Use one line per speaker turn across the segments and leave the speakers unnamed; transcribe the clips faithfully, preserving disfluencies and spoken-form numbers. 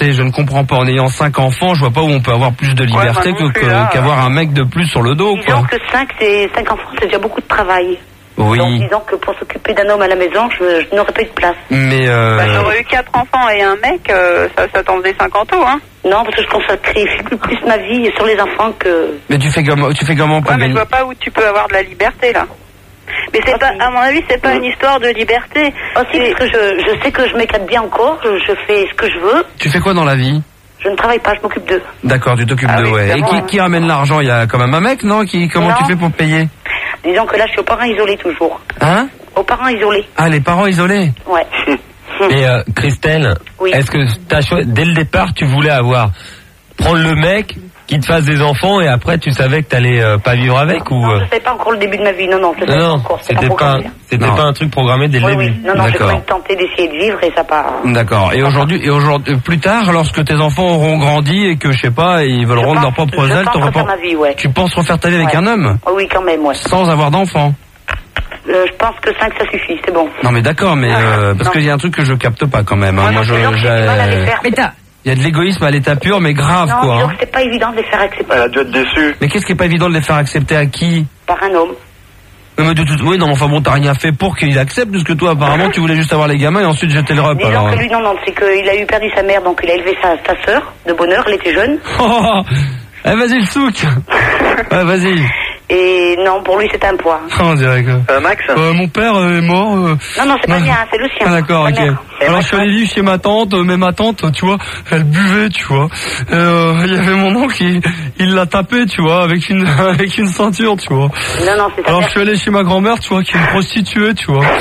liberté. Je ne comprends pas. En ayant cinq enfants, je vois pas où on peut avoir plus de liberté
ouais,
que,
plus, là,
qu'avoir un mec de plus sur le dos.
Disons
Quoi.
que cinq, c'est, cinq enfants, c'est déjà beaucoup de travail.
Oui.
Donc disons que pour s'occuper d'un homme à la maison, je, je n'aurais pas eu de place.
Mais euh...
bah, j'aurais eu quatre enfants et un mec, euh, ça, ça t'en faisait cinquante ans, hein.
Non, parce que je consacrais plus, plus ma vie sur les enfants que...
Mais tu fais comment, tu fais comment pour
ouais, mais
gagner...
je vois pas où tu peux avoir de la liberté, là. Mais c'est pas, à mon avis, c'est pas une histoire de liberté.
Aussi, parce que je, je sais que je m'éclate bien encore, je, je fais ce que je veux.
Tu fais quoi dans la vie?
Je ne travaille pas, je m'occupe d'eux.
D'accord, tu t'occupes
Ah
d'eux,
oui,
ouais. Et
évidemment,
qui,
hein.
qui ramène l'argent? Il y a quand même un mec, non? Qui, comment
Non.
tu fais pour payer?
Disons que là, je suis aux parents isolés toujours.
Hein?
Aux parents isolés,
Ah, les parents isolés?
ouais.
Mais euh, Christelle,
Oui.
est-ce que t'as choisi, dès le départ, tu voulais avoir prendre le mec qui te fasse des enfants et après tu savais que t'allais euh, pas vivre avec ou
Non,
euh...
je ne savais pas encore le début de ma vie, non, non, je ne savais
Non,
pas
non,
encore.
c'était pas,
programmé.
c'était
Non.
pas un truc programmé dès le
Oui,
début.
oui, non, non, j'ai quand
D'accord.
même tenté d'essayer de vivre et ça pas...
D'accord. Et aujourd'hui, et aujourd'hui, plus tard, lorsque tes enfants auront grandi et que je sais pas, ils veulent
Je
rendre
pense-
leur propre
je
ailes,
pense
t'aurais
refaire
pas-
ma vie, ouais.
tu penses refaire ta vie avec
Ouais.
un homme
Oh, oui, quand même, ouais.
sans avoir d'enfants?
Euh, je pense que cinq, ça suffit, c'est bon.
Non, mais d'accord, mais euh, parce
Non.
qu'il y a un truc que je capte pas quand même. Hein.
Moi,
Moi,
non,
je,
disons que j'ai du mal à les
j'ai-
faire.
Mais t'as...
il y a de l'égoïsme à l'état pur, mais grave
Non,
quoi.
disons
Hein.
que c'est pas évident de les faire accepter
Elle a dû être déçue.
Mais qu'est-ce qui est pas évident de les faire accepter à qui?
par un homme.
Non, mais de tout, oui, non, enfin bon, t'as rien fait pour qu'il accepte, puisque toi, apparemment, tu voulais juste avoir les gamins et ensuite jeter le rep.
Disons
Alors.
que lui, non, non, c'est qu'il a eu perdu sa mère, donc il a élevé sa, sa sœur de bonheur, elle était jeune.
Oh, eh, vas-y le souk. Ouais, vas-y.
Et non, pour lui, c'est un poids.
On dirait que.
Euh, Max
Euh, mon père euh, est mort. euh,
Non, non, c'est pas
non.
bien, c'est le sien.
Ah d'accord,
Sa
ok.
mère.
Alors je suis allé vivre chez ma tante, euh, mais ma tante, tu vois, elle buvait, tu vois. Euh, Il y avait mon oncle, il il l'a tapé, tu vois, avec une avec une ceinture, tu vois.
Non, non, c'est sa
Alors je
mère.
suis allé chez ma grand-mère, tu vois, qui est une prostituée, tu vois.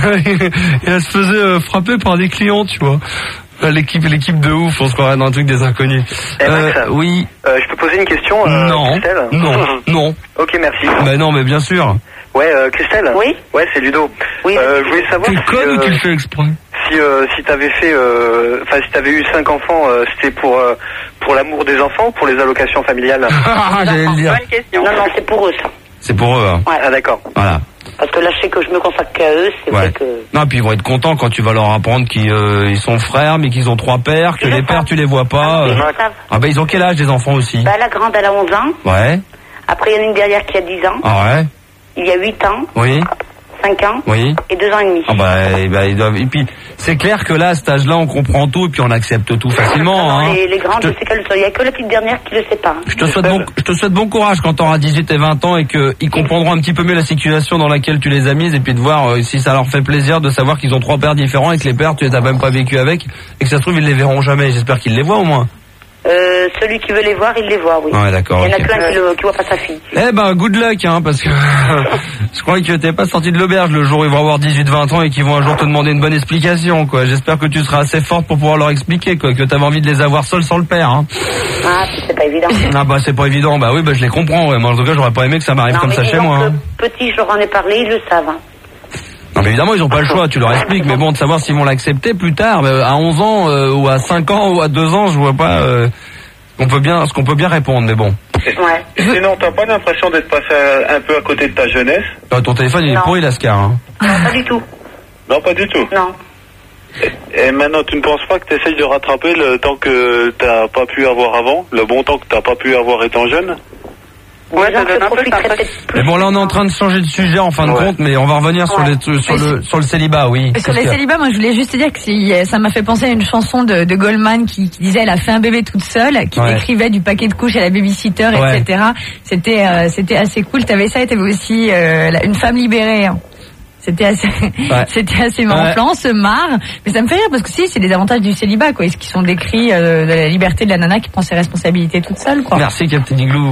Et elle se faisait euh, frapper par des clients, tu vois. Euh, L'équipe, l'équipe de ouf, on se croirait dans un truc des inconnus.
Eh, Max,
oui.
Euh, je peux poser une question euh,
Non.
Christelle
Non. Non.
Ok, merci.
Mais non, mais bien sûr.
Ouais, euh, Christelle
Oui.
Ouais, c'est Ludo.
Oui.
Euh, je voulais savoir
T'es
si,
conne ou
euh,
tu le fais exprès?
si, euh, si t'avais fait, euh, enfin, si t'avais eu cinq enfants, euh, c'était pour euh, pour l'amour des enfants ou pour les allocations familiales?
Ah, j'allais le dire.
Bonne question.
Non, non, c'est pour eux, ça.
C'est pour eux. Hein.
Ouais.
Ah, d'accord.
Voilà.
Parce que là, je sais que je me consacre qu'à eux, c'est
Ouais.
vrai que...
Non, puis ils vont être contents quand tu vas leur apprendre qu'ils euh, ils sont frères, mais qu'ils ont trois pères, que
Ils
les
le
pères
savent.
tu les vois pas.
Ah,
euh.
ils le savent.
Ah bah ils ont quel âge les enfants aussi?
Bah, la grande, elle a onze ans.
Ouais.
Après, il y en a une derrière qui a dix ans.
Ah ouais.
Il y a huit ans,
Oui.
cinq ans
Oui.
et deux ans et demi.
Ah bah, eh ben, ils doivent. Et puis c'est clair que là, à cet âge-là, on comprend tout et puis on accepte tout facilement.
Non, non,
Hein.
les, les grandes,
Je
je
te-
sais qu'elles le sont. Il n'y a que la petite dernière qui le sait pas.
Je te souhaite bon, je te souhaite bon courage quand t'auras dix-huit et vingt ans et qu'ils comprendront un petit peu mieux la situation dans laquelle tu les as mises et puis de voir euh, si ça leur fait plaisir de savoir qu'ils ont trois pères différents et que les pères tu les as même pas vécu avec et que ça se trouve ils les verront jamais. J'espère qu'ils les voient au moins.
Euh, celui qui veut les voir, il les voit, oui.
Ouais, d'accord.
Il y en a
ok.
qu'un qui, le- qui voit pas sa fille.
Eh ben, good luck, hein, parce que je crois que t'es pas sorti de l'auberge le jour où ils vont avoir dix-huit vingt ans et qu'ils vont un jour te demander une bonne explication, quoi. J'espère que tu seras assez forte pour pouvoir leur expliquer, quoi, que t'avais envie de les avoir seuls sans le père, hein.
Ah, c'est pas évident.
Ah bah, c'est pas évident. Bah oui, bah je les comprends, ouais. Moi, en tout cas, j'aurais pas aimé que ça m'arrive
Non,
comme
mais
ça chez
disons
moi,
que
hein.
Petit, je leur en ai parlé, ils le savent. Hein.
Non, mais évidemment, ils ont pas le choix, tu leur expliques, mais bon, de savoir s'ils vont l'accepter plus tard, bah, à onze ans, euh, ou à cinq ans, ou à deux ans, je vois pas, euh, on peut bien, ce qu'on peut bien répondre, mais bon.
Ouais.
Sinon, t'as pas l'impression d'être passé un peu à côté de ta jeunesse?
Ah, ton téléphone, il est
Non.
pourri, Lascar, hein.
Non, pas du tout.
Non, pas du tout.
Non.
Et maintenant, tu ne penses pas que tu essayes de rattraper le temps que t'as pas pu avoir avant, le bon temps que t'as pas pu avoir étant jeune?
Ouais, ça
Disons que
donne
je
un peu
profiterai
ça.
peut-être plus.
Mais bon, là, on est en train de changer de sujet en fin de
Ouais.
compte, mais on va revenir sur,
Ouais.
les, sur,
Mais
le, sur le célibat, oui.
Sur
Qu'est-ce
les
qu'il y a
célibats, moi je voulais juste te dire que si, ça m'a fait penser à une chanson de, de Goldman qui, qui disait elle a fait un bébé toute seule, qui
Ouais.
décrivait du paquet de couches à la babysitter,
Ouais.
et cetera. C'était euh, c'était assez cool. T'avais ça et t'avais aussi euh, la- une femme libérée. hein. C'était assez,
Ouais.
c'était assez marrant.
Ouais.
On se marre, mais ça me fait rire parce que si, c'est des avantages du célibat, quoi. Est-ce qu'ils sont décrits euh, de la liberté de la nana qui prend ses responsabilités toute seule, quoi.
Merci, Captain Igloo.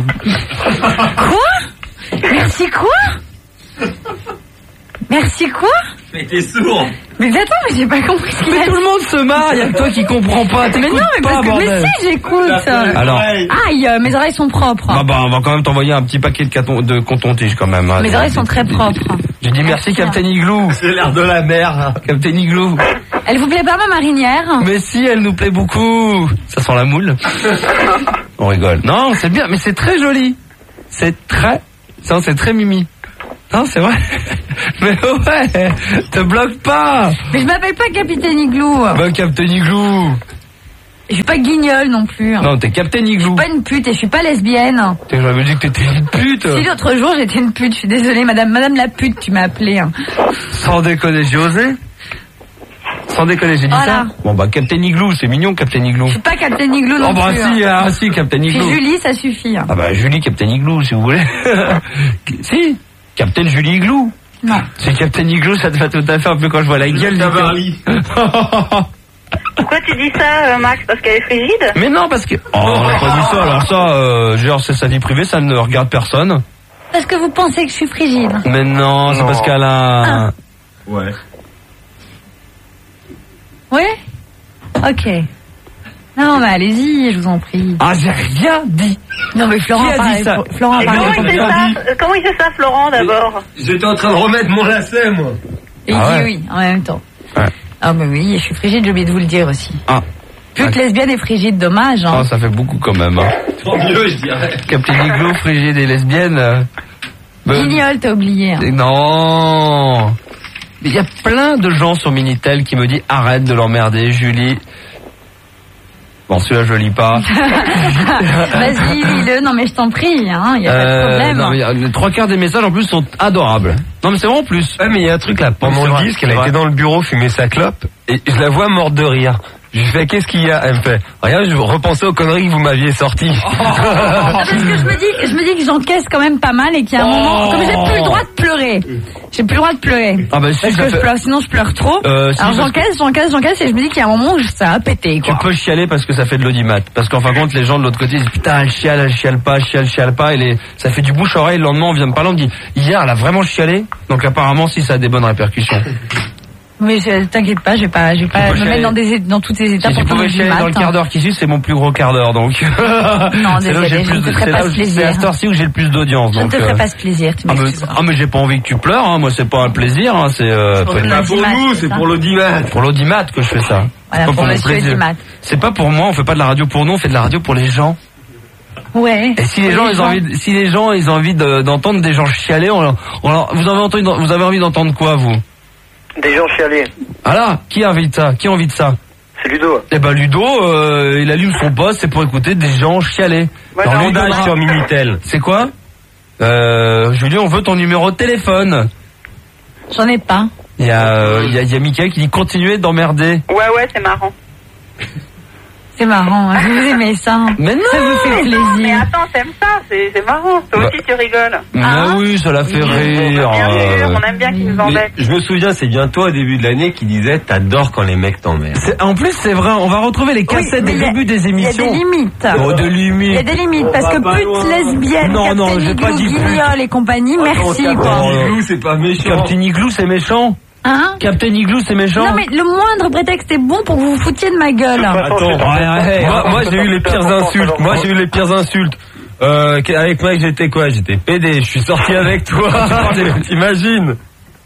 Quoi? Merci quoi? Merci quoi?
Mais t'es sourd.
Mais attends, mais j'ai pas compris ce qu'il a
Mais
dit.
tout le monde se marre, il y a que toi qui comprends pas,
Mais
t'écoutes
non, mais
pas,
parce que, mais
bordel.
si, j'écoute.
Alors,
Aïe, euh, mes oreilles sont propres.
bah, bah, on va quand même t'envoyer un petit paquet de, caton- de coton-tige quand même. hein.
Mes oreilles sont très propres.
J'ai dit merci, Captain Igloo.
C'est l'air de la mer.
Captain Igloo.
Elle vous plaît pas, ma marinière?
Mais si, elle nous plaît beaucoup. Ça sent la moule. On rigole. Non, c'est bien, mais c'est très joli. C'est très, ça, c'est très mimi. Non, c'est vrai. Mais ouais, te bloque pas.
Mais je m'appelle pas Capitaine Igloo.
Bah, Captain Igloo.
Je suis pas guignol non plus.
Non, t'es Captain
Je
Igloo.
suis pas une pute et je suis pas lesbienne.
T'es- J'avais dit que t'étais une pute.
Si l'autre jour j'étais une pute, je suis désolée, madame, madame la pute, tu m'as appelée. Hein.
Sans déconner, j'ai osé. Sans déconner, j'ai dit
Voilà.
ça. Bon bah Captain Igloo, c'est mignon Captain Igloo.
Je suis pas Captain Igloo non
Oh bah
plus.
si,
hein.
ah si, Captain
Je suis
Igloo.
Julie, ça suffit. Hein.
Ah bah Julie Captain Igloo, si vous voulez. Si, Captain Julie Igloo.
Non.
C'est Captain Igloo, ça te va tout à fait un peu quand je vois la gueule du
Pourquoi tu dis ça, euh, Max? Parce qu'elle est frigide?
Mais non, parce que... Oh, on n'a pas dit ça, alors ça, euh, genre, c'est sa vie privée, ça ne regarde personne.
Parce que vous pensez que je suis frigide.
Mais non, c'est
Non.
parce qu'elle a...
Ouais.
Oui. Ok. Non, mais allez-y, je vous en prie.
Ah, j'ai rien dit.
Non, mais Florent,
Qui a
pareil,
dit ça
Florent,
Et
pareil.
comment il fait
bien
ça?
dit.
Euh, Comment il fait ça, Florent, d'abord?
J'étais en train de remettre mon lacet, moi.
Et il
Ah
dit
ouais.
oui, en même temps.
Ouais.
Ah, mais oui, je suis frigide, j'ai oublié de vous le dire aussi.
Ah,
Plus que lesbienne et frigide, dommage.
oh,
Hein.
ça fait beaucoup quand même. Hein.
Tant mieux, je dirais.
Captain Igloo, frigide et lesbienne... euh, ben,
Guignol, t'as oublié. Hein.
non. Il y a plein de gens sur Minitel qui me disent arrête de l'emmerder, Julie. Bon, celui-là, je le lis pas.
Vas-y, lis-le. Non, mais je t'en prie, hein. Y a pas de
Euh,
problème.
non, mais, euh, les trois quarts des messages en plus sont adorables. Non, mais c'est vraiment plus.
Ouais, mais il y a un truc là, pendant
C'est
le
vrai,
disque,
c'est
elle a
vrai.
été dans le bureau fumer sa clope, et je la vois morte de rire. Je lui fais, qu'est-ce qu'il y a? Elle me fait, rien, je repensais aux conneries que vous m'aviez sorties.
Ah, parce que je me dis, je me dis que j'encaisse quand même pas mal et qu'il y a un moment, comme j'ai plus le droit de pleurer, j'ai plus le droit de pleurer.
Ah bah si,
Parce
ça
que je
fait-
pleure, sinon je pleure trop.
Euh, si,
Alors
parce
j'encaisse, j'encaisse, j'encaisse et je me dis qu'il y a un moment où ça a pété,
Tu
quoi.
peux chialer parce que ça fait de l'audimat. Parce qu'en fin de compte, les gens de l'autre côté disent putain, elle chiale, elle chiale pas, elle chiale, elle chiale pas. Et les... ça fait du bouche-oreille. Le lendemain, on vient me parler, on me dit hier, elle a vraiment chialé. Donc apparemment, si ça a des bonnes répercussions.
Mais je- t'inquiète pas, je vais pas, je vais pas
peux
me
chialer.
mettre dans des, dans toutes ces étapes
Si tu
pour
pouvais
du
chialer
mat,
dans le
hein.
quart d'heure qui suit, c'est mon plus gros quart d'heure. Donc
Non,
c'est là où
désolé,
j'ai le
je ne
plus
te
de-
ferai
c'est
pas
là
ce
où-
plaisir.
c'est à cette heure-ci où j'ai le plus d'audience.
Je ne
Donc,
te ferai
euh,
pas ce plaisir, tu
Ah mais,
m'excuseras.
ah, mais j'ai pas envie que tu pleures, hein. Moi c'est pas un plaisir, hein. C'est euh,
Pour
pas une-
le
Pas pour
l'audimat,
nous,
c'est
c'est
ça.
pour l'audimat.
pour l'audimat que je fais ça.
Voilà,
C'est pas
pour
mon
monsieur
plaisir.
Audimat.
C'est pas pour moi, on fait pas de la radio pour nous, on fait de la radio pour les gens.
Ouais.
Et si les
Pour
gens, ils ont envie, si les gens, ils ont envie de- d'entendre des gens chialer, on, leur- on leur- vous avez entendu, vous avez envie d'entendre quoi, vous?
Des gens chialés.
Ah là, qui a envie de ça? Qui a envie de ça?
C'est Ludo.
Eh ben Ludo, euh, il allume son poste, c'est pour écouter des gens chialer.
Ouais,
Alors,
non,
Ludo,
on
là,
a-
sur Minitel.
c'est quoi? Euh, Julien, on veut ton numéro de téléphone.
J'en ai pas.
Il y a, euh, il y a, il y a Mickaël qui dit continuez d'emmerder.
Ouais, ouais, c'est marrant.
C'est marrant, hein. Vous aimez ça. hein.
Mais non!
Ça vous fait
Mais
plaisir.
attends, t'aimes ça, c'est c'est marrant. Toi
Bah.
aussi, tu rigoles.
Mais
Ah.
oui, ça la fait rire.
Bien
euh.
sûr, on aime bien qu'ils nous
Mais
embêtent.
je me souviens, c'est bien toi au début de l'année qui disais, t'adores quand les mecs t'emmerdent.
C'est- En plus, c'est vrai, on va retrouver les cassettes
mais
des
il y a-
débuts des
Il y a
émissions.
des limites.
Oh, de
Il y a
limites.
des limites parce que pute, lesbienne,
Non, non,
Captain
j'ai pas
Igloo,
dit pute.
Guignol et compagnie, merci quoi.
Captain
Igloo, c'est pas méchant.
Captain Igloo, c'est méchant.
Hein?
Captain Igloo, c'est méchant.
Non mais le moindre prétexte est bon pour que vous vous foutiez de ma gueule.
Attends,
ouais, ouais,
Moi, moi, j'ai eu les pires insultes. Moi, j'ai eu les pires insultes. Euh, qu- avec Mike, j'étais quoi? J'étais pédé. Je suis sorti avec toi. T'imagines?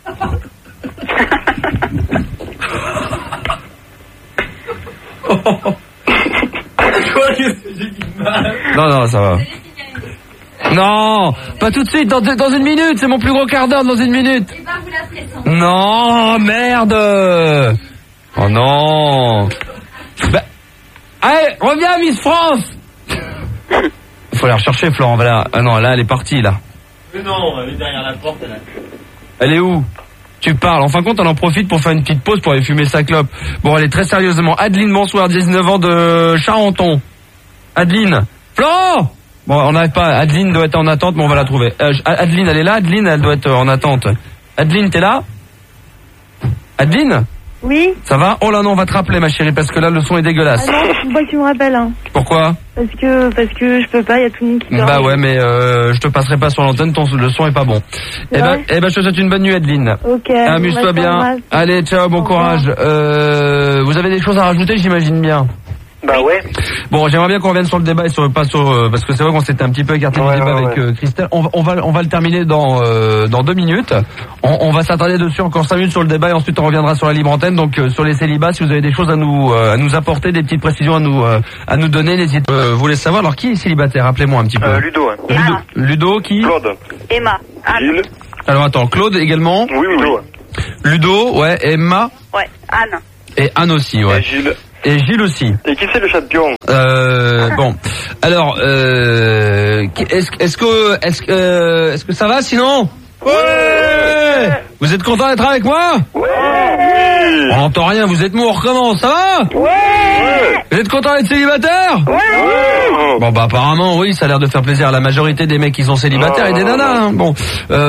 Non, non, ça va. Non, pas tout de suite, dans, deux- dans une minute, c'est mon plus gros quart d'heure dans une minute. Non, merde. Oh non. Bah, allez, reviens Miss France. Il faut la rechercher Florent, voilà. Ah non, là elle est partie là.
Mais non, elle est derrière la porte, elle a...
Elle est où? Tu parles. En fin de compte, on en profite pour faire une petite pause pour aller fumer sa clope. Bon, allez, très sérieusement. Adeline, bonsoir, dix-neuf ans de Charenton. Adeline. Florent! Bon, on n'arrive pas. Adeline doit être en attente, mais on va la trouver. Euh, Adeline, elle est là? Adeline, elle doit être en attente. Adeline, t'es là? Adeline?
Oui.
Ça va? Oh là non, on va te rappeler, ma chérie, parce que là, le son est dégueulasse.
Ah non, faut pas que tu me rappelles, hein.
Pourquoi?
Parce que, parce que je peux pas, il y a tout le monde qui dort.
Bah ouais, mais euh, je te passerai pas sur l'antenne, ton le son est pas bon. Eh ben,
Ouais.
eh ben, je te souhaite une bonne nuit, Adeline.
Ok.
Amuse-toi
Moi, je
bien.
t'embrasse.
Allez, ciao, bon
Au revoir.
courage. Euh, vous avez des choses à rajouter, j'imagine bien.
Bah ouais.
Bon, j'aimerais bien qu'on revienne sur le débat et sur pas sur euh, parce que c'est vrai qu'on s'était un petit peu écarté
Ouais,
du débat
ouais,
avec
ouais.
euh, Christelle. On, va- on va on va le terminer dans euh, dans deux minutes. On, on va s'attarder dessus encore cinq minutes sur le débat et ensuite on reviendra sur la libre antenne. Donc euh, sur les célibats, si vous avez des choses à nous euh, à nous apporter, des petites précisions à nous euh, à nous donner, n'hésitez pas. Euh, vous voulez savoir alors qui est célibataire? Rappelez-moi un petit peu.
Euh, Ludo, hein.
Ludo, Ludo qui?
Claude.
Emma. Anne.
Gilles.
Alors attends, Claude également.
Oui, oui, oui.
Ludo, ouais, Emma
Ouais, Anne.
et Anne aussi, ouais.
Et Gilles.
Et Gilles aussi.
Et qui c'est le champion?
Euh, bon. Alors, euh, est-ce, est-ce que, est-ce que, euh, est-ce que ça va sinon? Ouais. Vous êtes content d'être avec moi?
Ouais.
On n'entend rien, vous êtes mou, on recommence, ça va?
Ouais.
Vous êtes content d'être célibataire?
Ouais.
Bon bah apparemment oui, ça a l'air de faire plaisir à la majorité des mecs qui sont célibataires et des nanas. Hein. Bon,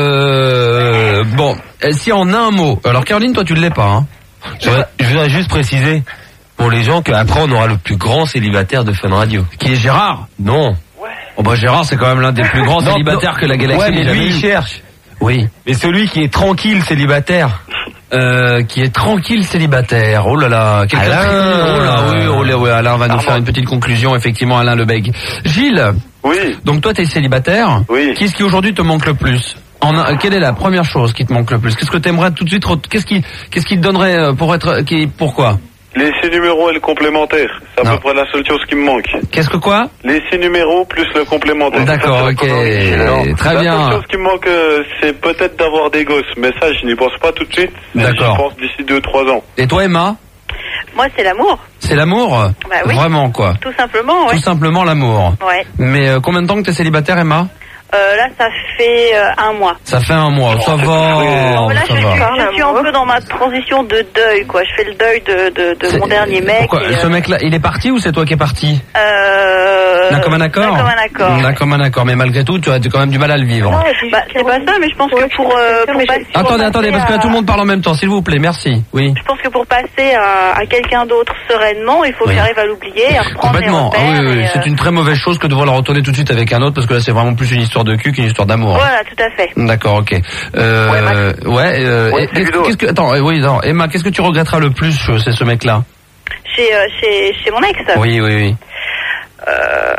euh, bon, si en un mot. Alors Caroline, toi tu ne l'es pas. Hein.
Je voudrais, je voudrais juste préciser pour les gens qu'après on aura le plus grand célibataire de Fun Radio.
Qui est Gérard?
Non.
Oh bah Gérard c'est quand même l'un des plus grands
non,
célibataires
non.
que la galaxie
ouais, mais
ait jamais
lui il
eu.
cherche.
Oui.
Mais celui qui est tranquille célibataire.
Euh, qui est tranquille célibataire. Oh là là, quelqu'un
Alain.
de- Oh là oui, oh là oui, Alain va nous faire une petite conclusion effectivement, Alain Lebeg. Gilles.
Oui.
Donc toi t'es célibataire.
Oui.
Qu'est-ce qui aujourd'hui te manque le plus? En un- quelle est la première chose qui te manque le plus? Qu'est-ce que t'aimerais tout de suite re- Qu'est-ce qui qu'est-ce qui te donnerait euh, pour être qui pourquoi?
Les six numéros et le complémentaire. C'est à
Non.
peu près la seule chose qui me manque.
Qu'est-ce que quoi?
Les six numéros plus le complémentaire.
D'accord,
Ça, c'est la
ok.
connerie. Alors,
Très
la
bien.
seule chose qui me manque, euh, c'est peut-être d'avoir des gosses. Mais ça, je n'y pense pas tout de suite. Mais
D'accord.
j'y pense d'ici deux trois ans.
Et toi Emma?
Moi, c'est l'amour.
C'est l'amour?
Bah oui.
Vraiment quoi?
Tout simplement, ouais.
Tout simplement l'amour.
Ouais.
Mais euh, combien de temps que t'es célibataire Emma?
Euh, là, ça fait euh, un mois.
Ça fait un mois, ça va,
Bon, là,
ça
je,
va.
suis, je suis un peu dans ma transition de deuil, quoi. Je fais le deuil de, de, de
C'est-
mon dernier mec.
Pourquoi
et,
ce
euh,
mec-là, il est parti ou c'est toi qui es parti?
Euh...
D'un commun accord.
D'un commun accord.
D'un commun accord, mais malgré tout, tu as quand même du mal à le vivre.
Bah, c'est pas ça, mais je pense que pour, euh, pour passer, pour
Attendez,
passer
attendez, parce que là,
à-
tout le monde parle en même temps, s'il vous plaît, merci. Oui.
Je pense que pour passer à, à quelqu'un d'autre sereinement, il faut
Oui.
que j'arrive à l'oublier, à reprendre mes
Complètement. Ah oui,
repères.
oui, oui.
et, euh,
C'est une très mauvaise chose que de devoir le retourner tout de suite avec un autre, parce que là, c'est vraiment plus une histoire de cul qu'une histoire d'amour. hein.
Voilà, tout à fait.
D'accord, ok. Euh, ouais, euh,
Ouais,
et-
c'est
qu'est-ce
Ludo.
qu'est-ce que, attends, euh, oui, non, Emma, qu'est-ce que tu regretteras le plus, euh, c'est ce mec-là?
Chez, euh, chez, chez mon ex.
Oui, oui, oui.
Euh,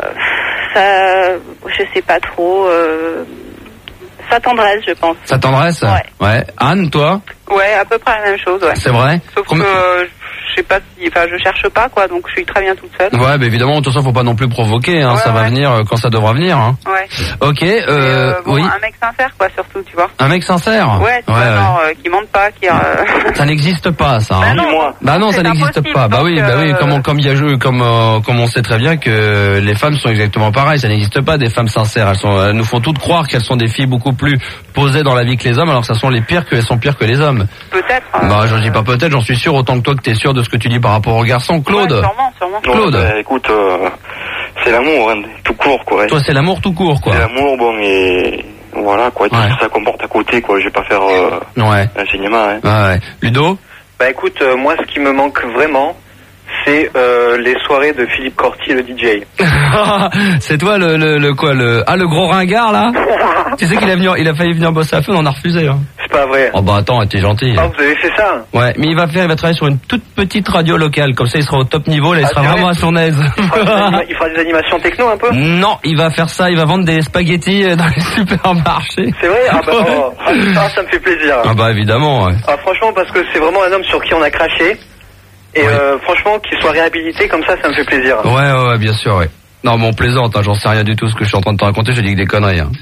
ça, je sais pas trop. Euh, sa tendresse, je pense.
Sa tendresse?
Ouais.
Ouais. Anne, toi?
Ouais, à peu près la même chose, ouais.
C'est vrai?
Sauf
Combien-
que euh, je sais pas si, enfin, je cherche pas, quoi, donc je suis très bien toute seule.
Ouais, bah évidemment, de toute façon, faut pas non plus provoquer, hein,
Ouais,
ça va
ouais.
venir euh, quand ça devra venir, hein.
Ouais.
Ok,
Et,
euh,
euh, bon,
oui.
un mec sincère, quoi, surtout, tu vois.
Un mec sincère?
Ouais, tu vois, genre, euh, qui mente pas, qui. Euh...
Ça n'existe pas, ça.
Bah
Hein.
non, Dis-moi.
Bah non, ça
c'est
n'existe
impossible,
pas. Bah
donc,
oui, bah oui,
euh,
comme on, comme il y a jeu, comme euh, comme on sait très bien que les femmes sont exactement pareilles. Ça n'existe pas des femmes sincères. Elles sont, elles nous font toutes croire qu'elles sont des filles beaucoup plus posées dans la vie que les hommes, alors que ça sont les pires que elles sont pires que les hommes.
Peut-être. euh,
Bah j'en dis pas peut-être, j'en suis sûr autant que toi que t'es sûr de ce que tu dis par rapport aux garçons. Claude.
Ouais, sûrement, sûrement.
Claude.
Ouais, bah, écoute, euh, c'est l'amour, hein, tout court, quoi.
Toi c'est l'amour tout court, quoi.
C'est l'amour, bon, et voilà, quoi. Tout
Ouais.
ce que ça comporte à côté, quoi. Je vais pas faire euh,
Ouais.
un cinéma, hein.
Ouais, ouais. Ludo.
Bah écoute, euh, moi ce qui me manque vraiment, c'est euh, les soirées de Philippe Corti, le D J.
C'est toi le, le, le quoi le ah le gros ringard là. Tu sais qu'il a venu, il a failli venir bosser à Fun, on a refusé. Hein.
C'est pas vrai.
Oh bah attends, t'es gentil.
Ah, vous avez fait ça?
Ouais, mais il va faire, il va travailler sur une toute petite radio locale, comme ça il sera au top niveau, là il
Ah,
sera
c'est
vraiment
vrai
à son aise.
Il fera, des anima- il fera des animations techno un peu?
Non, il va faire ça, il va vendre des spaghettis euh, dans les supermarchés.
C'est vrai? Ah bah oh, ah, ah, ça me fait plaisir.
Ah bah évidemment. Ouais.
Ah franchement, parce que c'est vraiment un homme sur qui on a craché. Et
Ouais.
euh, franchement, qu'il soit réhabilité comme ça, ça me fait plaisir.
Ouais, ouais, ouais, bien sûr, ouais. Non, mais on plaisante, hein, j'en sais rien du tout ce que je suis en train de te raconter, je dis que des conneries. Hein.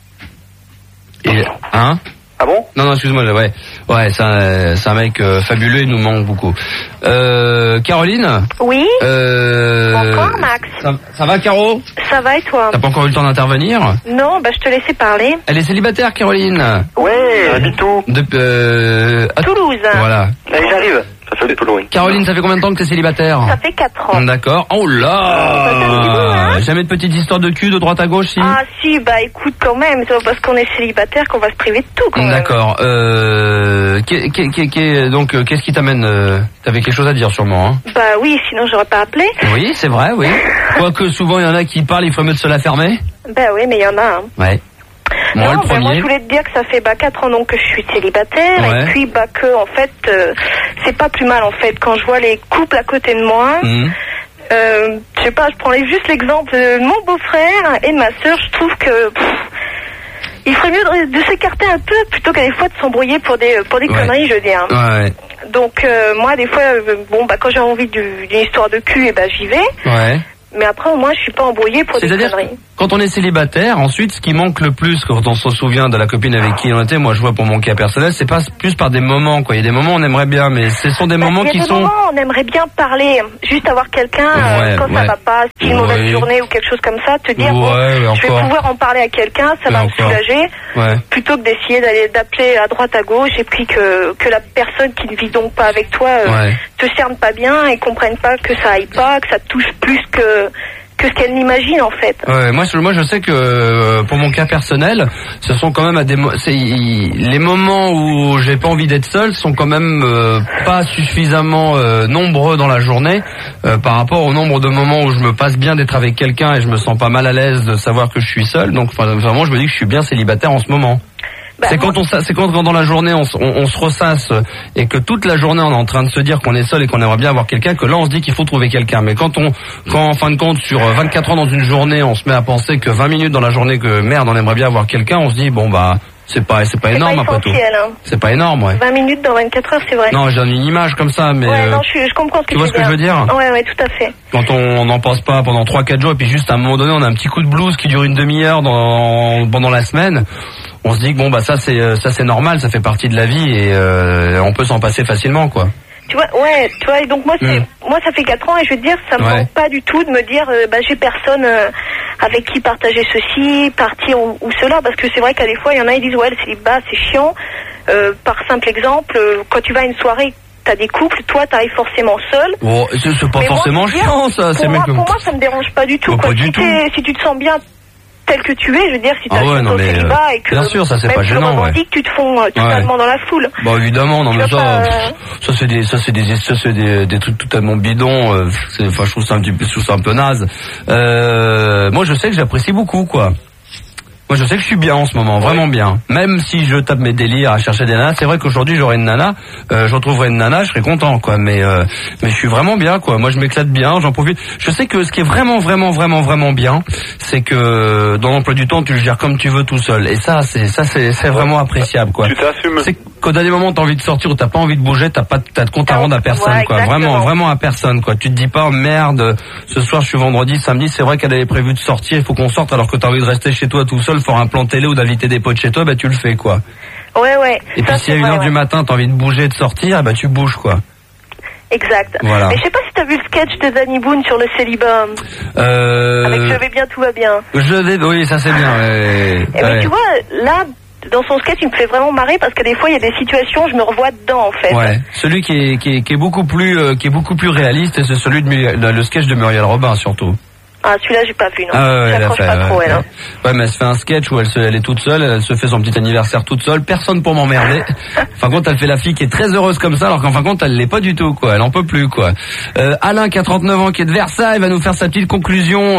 Et, hein?
Ah bon?
Non, non, excuse-moi, ouais. Ouais, c'est un, c'est un mec euh, fabuleux, il nous manque beaucoup. Euh, Caroline?
Oui.
Euh,
Encore, Max.
Ça, ça va, Caro?
Ça va et toi?
T'as pas encore eu le temps d'intervenir?
Non, bah je te laissais parler.
Elle est célibataire, Caroline.
Ouais, habite où?
De, euh, à-
Toulouse.
Voilà.
Allez, j'arrive.
Ça fait un peu loin.
Caroline, ça fait combien de temps que t'es célibataire?
Ça fait quatre ans.
D'accord. Oh là! Jamais de petites histoires de cul de droite à gauche, si?
Ah si, bah écoute quand même, c'est pas parce qu'on est célibataire qu'on va se priver de tout quand même.
D'accord. Euh, qu'est- qu'est- qu'est- qu'est- donc, euh, qu'est-ce qui t'amène euh, T'avais quelque chose à dire sûrement, hein?
Bah oui, sinon j'aurais pas appelé.
Oui, c'est vrai, oui. Quoique souvent il y en a qui parlent, il faut mieux de se la fermer.
Bah oui, mais il y en a. Hein.
Ouais. Moi,
non,
le
bah, moi
premier.
je voulais te dire que ça fait bah quatre ans donc que je suis célibataire
Ouais.
et puis bah que en fait euh, c'est pas plus mal en fait quand je vois les couples à côté de moi.
Mhm.
Euh, je sais pas, je prends les- juste l'exemple de mon beau-frère et de ma sœur. Je trouve que pff, il ferait mieux de, de s'écarter un peu plutôt qu'à des fois de s'embrouiller pour des pour des
Ouais.
conneries, je veux dire.
Ouais.
Donc euh, moi des fois euh, bon bah quand j'ai envie du- d'une histoire de cul et bah j'y vais.
Ouais.
Mais après au moins je suis pas embrouillée pour des
C'est-à-dire
conneries.
quand on est célibataire, ensuite, ce qui manque le plus quand on se souvient de la copine avec qui on était, moi je vois pour mon cas personnel, c'est pas plus par des moments, quoi. Il y a des moments où on aimerait bien, mais ce sont des
bah,
moments qui sont...
Il y a des moments où on aimerait bien parler, juste avoir quelqu'un,
ouais,
euh, quand
ouais.
ça va pas, si une
ouais.
mauvaise journée ou quelque chose comme ça, te dire,
ouais,
bon,
ouais,
je vais
encore.
pouvoir en parler à quelqu'un, ça
ouais,
va me
encore.
soulager,
ouais.
plutôt que d'essayer d'aller d'appeler à droite à gauche et puis que, que la personne qui ne vit donc pas avec toi euh,
ouais.
te cerne pas bien et comprenne pas que ça aille pas, que ça te touche plus que... que ce qu'elle n'imagine en fait.
Ouais, moi, moi je sais que euh, pour mon cas personnel, ce sont quand même à des mo- c'est, y, les moments où j'ai pas envie d'être seul sont quand même euh, pas suffisamment euh, nombreux dans la journée euh, par rapport au nombre de moments où je me passe bien d'être avec quelqu'un et je me sens pas mal à l'aise de savoir que je suis seul. Donc vraiment je me dis que je suis bien célibataire en ce moment.
Bah,
c'est quand on c'est quand, quand dans la journée on, on, on se ressasse et que toute la journée on est en train de se dire qu'on est seul et qu'on aimerait bien avoir quelqu'un, que là on se dit qu'il faut trouver quelqu'un. Mais quand on quand en fin de compte sur vingt-quatre ans dans une journée on se met à penser que vingt minutes dans la journée que merde on aimerait bien avoir quelqu'un, on se dit bon bah c'est pas c'est pas
c'est
énorme
pas
après tout.
hein.
C'est pas énorme ouais.
vingt minutes dans vingt-quatre heures c'est vrai.
Non, je donne une image comme ça mais
ouais,
euh,
non, je, je comprends ce que
tu vois ce que je veux dire.
Ouais ouais, tout à fait.
Quand on n'en pense pas pendant trois quatre jours et puis juste à un moment donné on a un petit coup de blues qui dure une demi-heure dans pendant la semaine. On se dit que bon bah ça c'est ça c'est normal, ça fait partie de la vie et euh, on peut s'en passer facilement quoi.
Tu vois, ouais, tu vois, et donc moi c'est, mmh. moi ça fait quatre ans et je veux te dire, ça me
ouais.
manque pas du tout de me dire, euh, bah j'ai personne euh, avec qui partager ceci, partir ou, ou cela, parce que c'est vrai qu'à des fois il y en a qui disent ouais le célibat c'est chiant. Euh, par simple exemple, euh, quand tu vas à une soirée, t'as des couples, toi t'arrives forcément seul.
Oh, c'est, c'est pas
mais
forcément
moi,
chiant ça.
Pour,
c'est
moi,
même
pour moi ça me dérange pas du tout.
Oh,
Quoi.
Pas
si,
du tout.
si tu te sens bien tel que tu es, je veux dire, si tu as
ah ouais, non,
ton
mais,
célibat
euh,
et que
bien sûr, ça c'est
même
pas
tu
gênant,
le revendiques,
ouais.
tu te fonds euh, totalement
ouais.
dans la foule.
Bah évidemment, non
tu
mais ça,
pas,
pff,
euh...
ça c'est des, ça c'est des, ça c'est des, des trucs totalement bidons. Euh, c'est, enfin, je trouve ça un petit peu, je trouve ça un peu naze. Euh, moi, je sais que j'apprécie beaucoup, quoi. Moi, je sais que je suis bien en ce moment, vraiment bien. Même si je tape mes délires à chercher des nanas, c'est vrai qu'aujourd'hui j'aurais une nana, euh, je retrouverais une nana, je serais content, quoi. Mais, euh, mais je suis vraiment bien, quoi. Moi, je m'éclate bien, j'en profite. Je sais que ce qui est vraiment, vraiment, vraiment, vraiment bien, c'est que dans l'emploi du temps, tu le gères comme tu veux tout seul. Et ça, c'est, ça, c'est, c'est vraiment appréciable, quoi.
Tu t'assumes.
C'est qu'au dernier moment, t'as envie de sortir ou t'as pas envie de bouger, t'as pas, t'as de compte à rendre à personne,
ouais,
quoi. Vraiment, vraiment à personne, quoi. Tu te dis pas, oh, merde, ce soir je suis vendredi, samedi, c'est vrai qu'elle avait prévu de sortir, il faut qu'on sorte alors que t'as envie de rester chez toi tout seul, faire un plan télé ou d'inviter des potes chez toi, bah tu le fais, quoi.
Ouais, ouais.
Et
ça,
puis si à une heure
vrai,
du
ouais.
matin t'as envie de bouger, de sortir, bah tu bouges, quoi.
Exact.
Voilà.
Mais je sais pas si t'as vu le sketch de Danny Boone sur le célibat.
Euh...
Avec Je vais bien, tout va bien.
Je vais, oui, ça c'est bien. Ouais.
Et
ouais.
mais tu vois, là, dans son sketch, il me fait vraiment marrer parce que des fois, il y a des situations, je me revois dedans, en fait.
Ouais. Celui qui est, qui est, qui est beaucoup plus, euh, qui est beaucoup plus réaliste, c'est celui de Muriel, le sketch de Muriel Robin, surtout.
Ah, celui-là, j'ai pas vu, non.
Ah ouais, elle a
J'accroche
fait,
pas trop,
ouais,
elle, hein.
ouais, mais elle se fait un sketch où elle, se, elle est toute seule, elle se fait son petit anniversaire toute seule, personne pour m'emmerder. Enfin, compte, elle fait la fille qui est très heureuse comme ça, alors qu'en fin de compte, elle l'est pas du tout, quoi. Elle en peut plus, quoi. Euh, Alain, qui a trente-neuf ans, qui est de Versailles, va nous faire sa petite conclusion,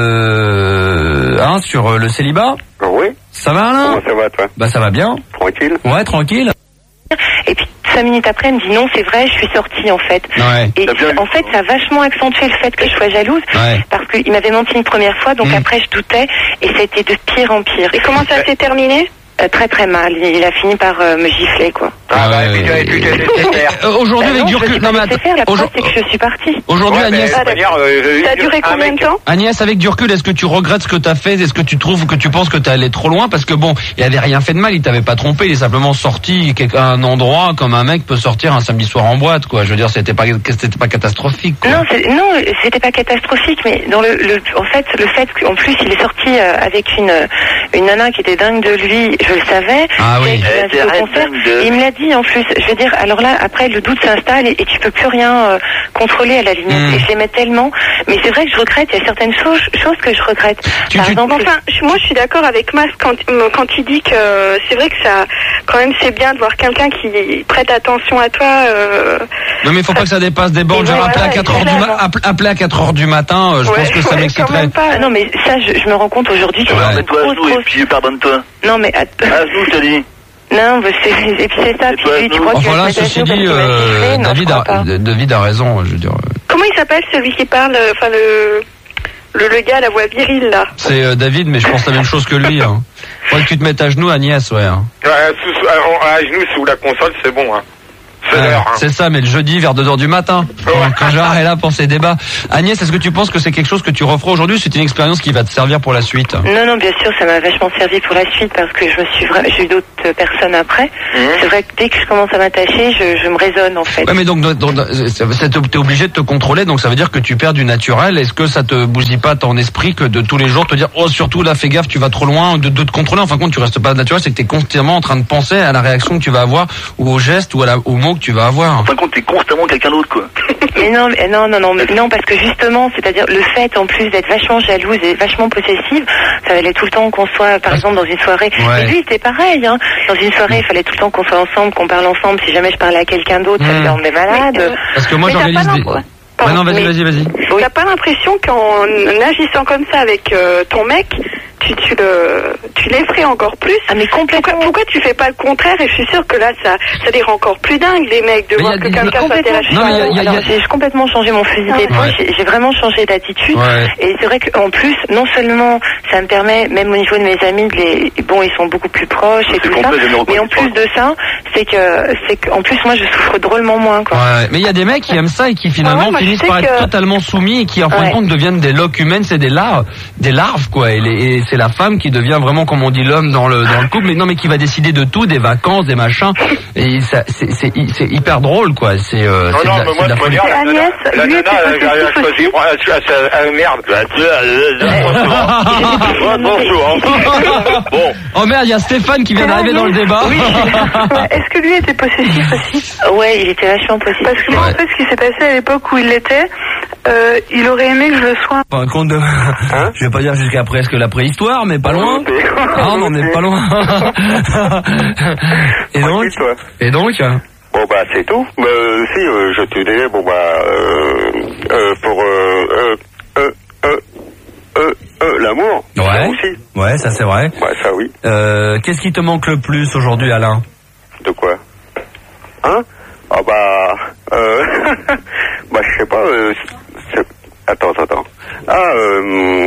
euh, hein, sur le célibat.
Oui.
Ça va, Alain?
Comment ça va, toi?
Bah, ça va bien.
Tranquille.
Ouais, tranquille.
Et puis cinq minutes après, elle me dit non, c'est vrai, je suis sortie en fait.
Ouais.
Et en fait, ça a vachement accentué le fait que je sois jalouse,
ouais.
parce qu'il m'avait menti une première fois, donc mmh. après je doutais, et ça a été de pire en pire.
Et comment ça s'est terminé?
Euh, très très mal. Il a fini par euh, me gifler, quoi.
Ah bah, et puis tu as laissé faire.
Aujourd'hui,
bah
avec du recul, non mais attends.
La preuve, c'est que je suis partie.
Aujourd'hui,
ouais,
Agnès.
Ah, manière, euh,
ça a duré combien de temps?
Agnès, avec du recul, est-ce que tu regrettes ce que t'as fait? Est-ce que tu trouves que tu penses que t'es allé trop loin? Parce que bon, il avait rien fait de mal, il t'avait pas trompé, il est simplement sorti à un endroit comme un mec peut sortir un samedi soir en boîte, quoi. Je veux dire, c'était pas, c'était pas catastrophique, quoi.
Non, c'est, non, c'était pas catastrophique, mais dans le, le, en fait, le fait qu'en plus il est sorti euh, avec une, une nana qui était dingue de lui, je le savais.
Ah oui.
Au concert, et il me l'a dit en plus. Je veux dire, alors là, après le doute s'installe et, et tu peux plus rien euh, contrôler à la limite. Mmh. Et je l'aimais tellement. Mais c'est vrai que je regrette. Il y a certaines choses, choses que je regrette.
Tu,
Par
tu,
exemple,
enfin, je, moi, je suis d'accord avec Mas quand quand il dit que euh, c'est vrai que ça, quand même, c'est bien de voir quelqu'un qui prête attention à toi. Euh,
non mais il faut pas que ça dépasse des bornes. J'ai
voilà,
appelé à quatre heures du ma- appelé à quatre heures du matin. Euh, je
ouais,
pense que ça
ouais,
m'exciterait.
pas. Non mais ça, je, je me rends compte aujourd'hui que
ouais,
c'est
mets-toi à
trop,
genoux
trop...
et puis pardonne-toi.
Non mais att...
à genoux, je te dis.
Non, bah c'est, et puis c'est ça. Puis lui, tu crois
enfin
que
là, ceci dit, euh, David, a, David a raison. Je veux dire.
Comment il s'appelle celui qui parle, enfin le, le le gars à la voix virile là?
C'est euh, David, mais je pense la même chose que lui. Hein. Faudrait que tu te mettes à genoux, Agnès, ouais. Hein.
Ouais, sous, à, à genoux sous la console, c'est bon. Hein. c'est
Ouais,
l'heure. Hein.
C'est ça, mais le jeudi vers deux heures du matin, quand Gérard est là pour ses débats. Agnès, est-ce que tu penses que c'est quelque chose que tu referas aujourd'hui? C'est une expérience qui va te servir pour la suite?
Non, non, bien sûr, ça m'a vachement servi pour la suite parce que je me suis vra... j'ai eu d'autres personnes après. Mmh. C'est vrai que dès que je commence à m'attacher, je, je me raisonne en fait.
Ouais, mais donc, donc t'es obligé de te contrôler, donc ça veut dire que tu perds du naturel. Est-ce que ça te bousille pas ton esprit que de tous les jours te dire oh surtout là fais gaffe, tu vas trop loin, de, de te contrôler? En fin de compte, tu restes pas naturel, c'est que t'es constamment en train de penser à la réaction que tu vas avoir ou au geste ou à la, au mot que tu vas avoir.
En fin de compte, t'es constamment quelqu'un d'autre, quoi.
Mais non, mais non, non, non, mais non, parce que justement, c'est-à-dire le fait en plus d'être vachement jalouse et vachement possessive, ça allait tout le temps qu'on soit, par exemple, dans une soirée. Ouais. Et lui, c'était pareil, hein. Dans une soirée, il fallait tout le temps qu'on soit ensemble, qu'on parle ensemble. Si jamais je parlais à quelqu'un d'autre, mmh. ça me rendait malade.
Parce que moi, j'organise des... Ouais, non, vas-y, vas-y, vas-y.
T'as pas l'impression qu'en agissant comme ça avec euh, ton mec, tu, tu le, tu l'effraies encore plus?
Ah, mais complètement.
Pourquoi, pourquoi tu fais pas le contraire? Et je suis sûre que là, ça, ça les rend encore plus dingues, les mecs, de mais voir que quelqu'un s'intéresse.
Non, mais y a, y a, y a... j'ai complètement changé mon fusil d'épaule. Ouais. J'ai, j'ai vraiment changé d'attitude. Ouais. Et c'est vrai qu'en plus, non seulement ça me permet, même au niveau de mes amis, de les, bon, ils sont beaucoup plus proches et tout ça. Mais en plus de ça, c'est que, c'est qu'en plus, moi, je souffre drôlement moins, quoi.
Ouais. Mais il y a des mecs qui aiment ça et qui finalement ah ouais, finissent par être que... totalement soumis et qui, en fin de compte, deviennent des loques humaines. C'est des larves, des larves, quoi. Et, les, et c'est la femme qui devient vraiment, comme on dit, l'homme dans le dans le couple, mais non, mais qui va décider de tout, des vacances, des machins, et ça, c'est, c'est, c'est hyper drôle, quoi. C'est euh,
non,
c'est
non,
de la,
mais moi,
c'est
je
de la
la Agnès, la nana, elle a choisi, ah merde,
bon. Oh merde, il y a Stéphane qui vient d'arriver dans le débat.
Oui. Est-ce que lui était possessif aussi?
Ouais, il était vachement possessif.
Parce que moi, en fait, ce qui s'est passé à l'époque où il l'était, euh, il aurait aimé que je le sois.
Pas un compte de... Hein, je vais pas dire jusqu'à presque la préhistoire, mais pas loin. Ah, on en est pas loin. Et donc, et donc
bon bah c'est tout. Euh, si euh, je te disais bon bah euh, euh, pour euh, euh, euh, euh, euh, euh, l'amour.
Ouais.
Aussi.
Ouais, ça c'est vrai.
Ouais, ça oui.
Euh, qu'est-ce qui te manque le plus aujourd'hui, Alain?
De quoi? Hein? Ah bah euh, bah je sais pas. Euh, c'est... Attends, attends. Ah euh,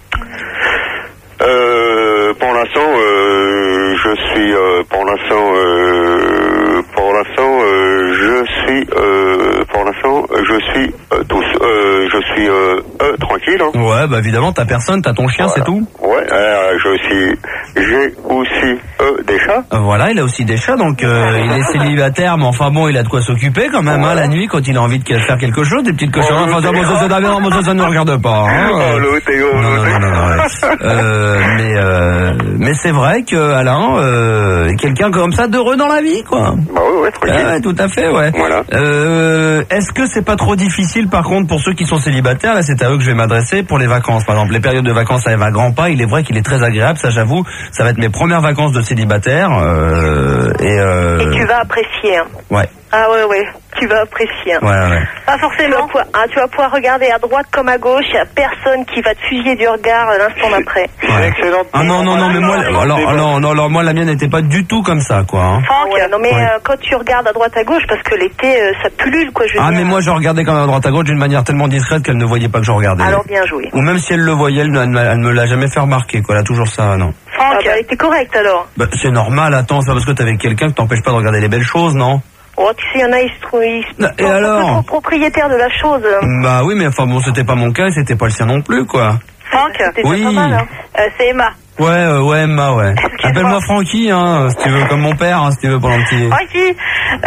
euh, pour l'instant, euh, je suis, euh, pour l'instant, euh, pour l'instant, euh, je suis, euh, pour l'instant, je suis euh, tous, euh, je suis euh, euh, tranquille. Hein.
Ouais, bah évidemment, t'as personne, t'as ton chien, voilà. C'est tout.
Ouais, euh, je suis, j'ai aussi euh, des chats.
Voilà, il a aussi des chats, donc euh, il est célibataire, mais enfin bon, il a de quoi s'occuper quand même, voilà. Hein, la nuit quand il a envie de faire quelque chose, des petites cochonneries. Oh, enfin, ça, bon, ça, ça, non, ça, ça ne regarde pas. Hein.
Oh, le Théo,
non, non, non, non, non, ouais. euh, mais euh, mais c'est vrai que Alain euh, est quelqu'un comme ça d'heureux dans la vie, quoi.
Bah oui, ouais, tranquille.
Ah, ouais, tout à fait, ouais.
Voilà.
Euh, est-ce que c'est pas trop difficile, par contre, pour ceux qui sont célibataires, là, c'est à eux que je vais m'adresser, pour les vacances, par exemple, les périodes de vacances arrivent à grands pas. Il est vrai qu'il est très agréable, ça, j'avoue. Ça va être mes premières vacances de célibataire. Euh, et, euh...
et tu vas apprécier. Hein.
Ouais.
Ah ouais, ouais, tu vas apprécier. Hein.
Ouais, ouais.
Pas forcément. Tu vas, pouvoir, hein, tu vas pouvoir regarder à droite comme à gauche, il n'y a personne qui va te fusiller du regard l'instant d'après.
Ouais. Excellent. Ah non, non, non, mais moi, alors, alors, non, alors, moi, la mienne n'était pas du tout comme ça, quoi. Hein.
Franck, ouais, non, mais ouais. euh, quand tu regardes à droite à gauche, parce que l'été, euh, ça pullule, quoi, je veux
Ah,
dire.
mais moi, je regardais quand même à droite à gauche d'une manière tellement discrète qu'elle ne voyait pas que je regardais.
Alors, bien joué.
Ou même si elle le voyait, elle, elle, elle me l'a jamais fait remarquer, quoi. Elle a toujours ça, non.
Franck, ah, bah, t'es correct, alors.
Bah, c'est normal, attends, c'est pas parce que t'es avec quelqu'un que t'empêches pas de regarder les belles choses, non?
Oh, tu sais, il y en a, ils se trouvent, ils se
et alors
trop propriétaires de la chose.
Bah oui, mais enfin bon, c'était pas mon cas et c'était pas le sien non plus, quoi.
Franck,
oui.
Pas mal, hein. euh, c'est Emma.
Ouais, euh, ouais, Emma, ouais. Appelle-moi Francky, hein, si tu veux, comme mon père, hein, si tu veux, pour un petit...
Francky,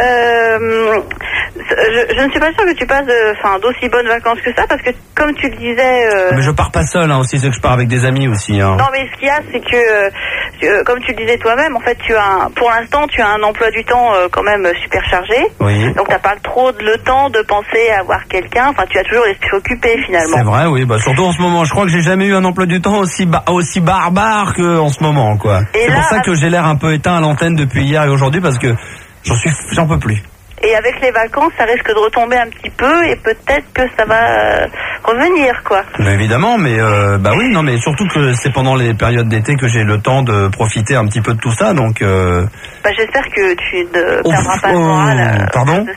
euh, je, je ne suis pas sûre que tu passes enfin, d'aussi bonnes vacances que ça, parce que, comme tu le disais... Euh...
Mais je pars pas seul, hein, aussi, c'est que je pars avec des amis aussi, hein.
Non, mais ce qu'il y a, c'est que, euh, comme tu le disais toi-même, en fait, tu as, un, pour l'instant, tu as un emploi du temps euh, quand même super chargé.
Oui.
Donc, t'as pas trop le temps de penser à voir quelqu'un, enfin, tu as toujours l'esprit occupé, finalement.
C'est vrai, oui, bah, surtout en ce moment, je crois que j'ai jamais eu un emploi du temps aussi, ba- aussi barbare que en ce moment, quoi. Et c'est là, pour ça que j'ai l'air un peu éteint à l'antenne depuis hier et aujourd'hui, parce que j'en suis, j'en peux plus.
Et avec les vacances, ça risque de retomber un petit peu et peut-être que ça va euh, revenir, quoi.
Mais évidemment, mais euh, bah oui, non, mais surtout que c'est pendant les périodes d'été que j'ai le temps de profiter un petit peu de tout ça, donc. Euh...
Bah j'espère que tu ne
oh,
perdras pas le
oh,
moral. Euh,
pardon.
De ça.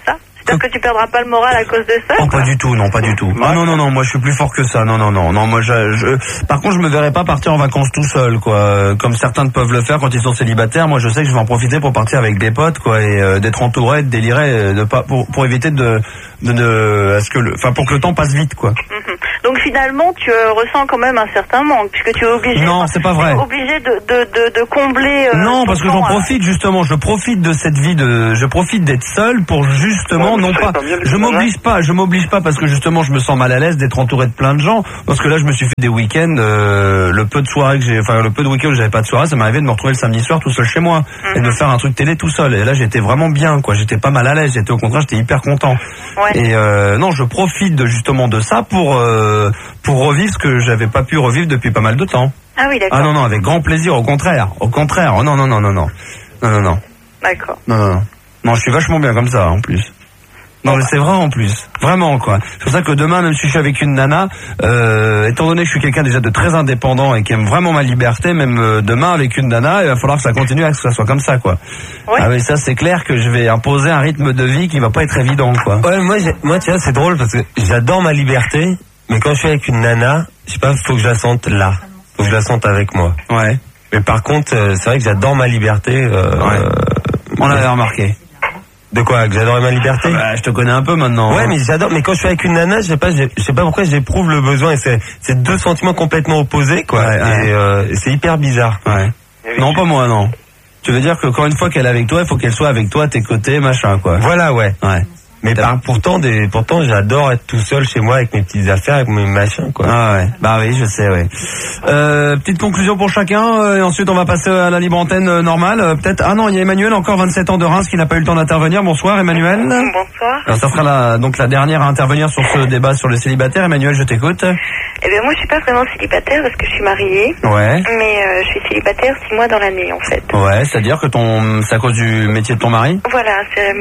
J'espère que tu perdras pas le moral à cause de ça.
Oh, pas du tout, non, pas du tout. Ah non, non, non, moi je suis plus fort que ça. Non, non, non, non, moi je, je... Par contre, je me verrais pas partir en vacances tout seul, quoi. Comme certains peuvent le faire quand ils sont célibataires. Moi, je sais que je vais en profiter pour partir avec des potes, quoi, et euh, d'être entouré, de délirer, de pas pour pour éviter de de, de à ce que le, enfin pour que le temps passe vite, quoi.
Mm-hmm. Donc finalement, tu euh, ressens quand même un certain manque puisque tu es obligé.
Non, c'est pas vrai.
Tu es obligé de de de, de combler. Euh,
non, parce que j'en
temps,
profite justement. Je profite de cette vie de. Je profite d'être seul pour justement
Ouais,
non pas. Je m'oblige pas. Je m'oblige pas parce que justement je me sens mal à l'aise d'être entouré de plein de gens. Parce que là, je me suis fait des week-ends. Euh, le peu de soirées que j'ai, enfin le peu de week-ends où j'avais pas de soirée, ça m'arrivait de me retrouver le samedi soir tout seul chez moi mm-hmm. et de faire un truc télé tout seul. Et là, j'étais vraiment bien, quoi. J'étais pas mal à l'aise. J'étais au contraire, j'étais hyper content.
Ouais.
Et euh, non, je profite de, justement de ça pour euh, pour revivre ce que j'avais pas pu revivre depuis pas mal de temps.
Ah oui, d'accord.
Ah non non, avec grand plaisir. Au contraire, au contraire. Oh, non non non non non non non non.
D'accord.
Non non non. Non, je suis vachement bien comme ça en plus. Non, mais c'est vrai en plus, vraiment quoi. C'est pour ça que demain, même si je suis avec une nana, euh, étant donné que je suis quelqu'un déjà de très indépendant et qui aime vraiment ma liberté, même euh, demain avec une nana, il va falloir que ça continue, que ça soit comme ça quoi.
Ouais.
Ah mais ça c'est clair que je vais imposer un rythme de vie qui va pas être évident quoi.
Ouais, moi, j'ai- moi tu vois, c'est drôle parce que j'adore ma liberté, mais quand je suis avec une nana, je sais pas, faut que je la sente là, faut que je la sente avec moi.
Ouais.
Mais par contre, euh, c'est vrai que j'adore ma liberté. Euh,
Ouais.
euh,
On l'avait remarqué.
De quoi? Que j'adorais ma liberté?
Bah, je te connais un peu maintenant.
Ouais,
hein.
mais j'adore. Mais quand je suis avec une nana, je sais pas, j'ai- je sais pas pourquoi j'éprouve le besoin. Et c'est, c'est deux sentiments complètement opposés, quoi.
Ouais, ouais.
Et, euh, et c'est hyper bizarre.
Ouais. Non, pas moi, non. Tu veux dire que quand une fois qu'elle est avec toi, il faut qu'elle soit avec toi à tes côtés, machin, quoi.
Voilà, ouais.
Ouais.
Mais par, pourtant, des, pourtant, j'adore être tout seul chez moi avec mes petites affaires, avec mes machins, quoi.
Ah ouais. Bah oui, je sais, ouais. Euh, petite conclusion pour chacun, euh, et ensuite on va passer à la libre antenne euh, normale. Euh, peut-être. Ah non, il y a Emmanuel, encore vingt-sept ans de Reims, qui n'a pas eu le temps d'intervenir. Bonsoir, Emmanuel.
Bonsoir.
Alors, ça sera la, donc la dernière à intervenir sur ce débat sur le célibataire. Emmanuel, je t'écoute.
Eh bien moi je suis pas vraiment célibataire parce que je suis mariée.
Ouais.
Mais euh, je suis célibataire six mois dans l'année en fait.
Ouais, c'est-à-dire que ton, c'est à cause du métier de ton mari.
Voilà. c'est-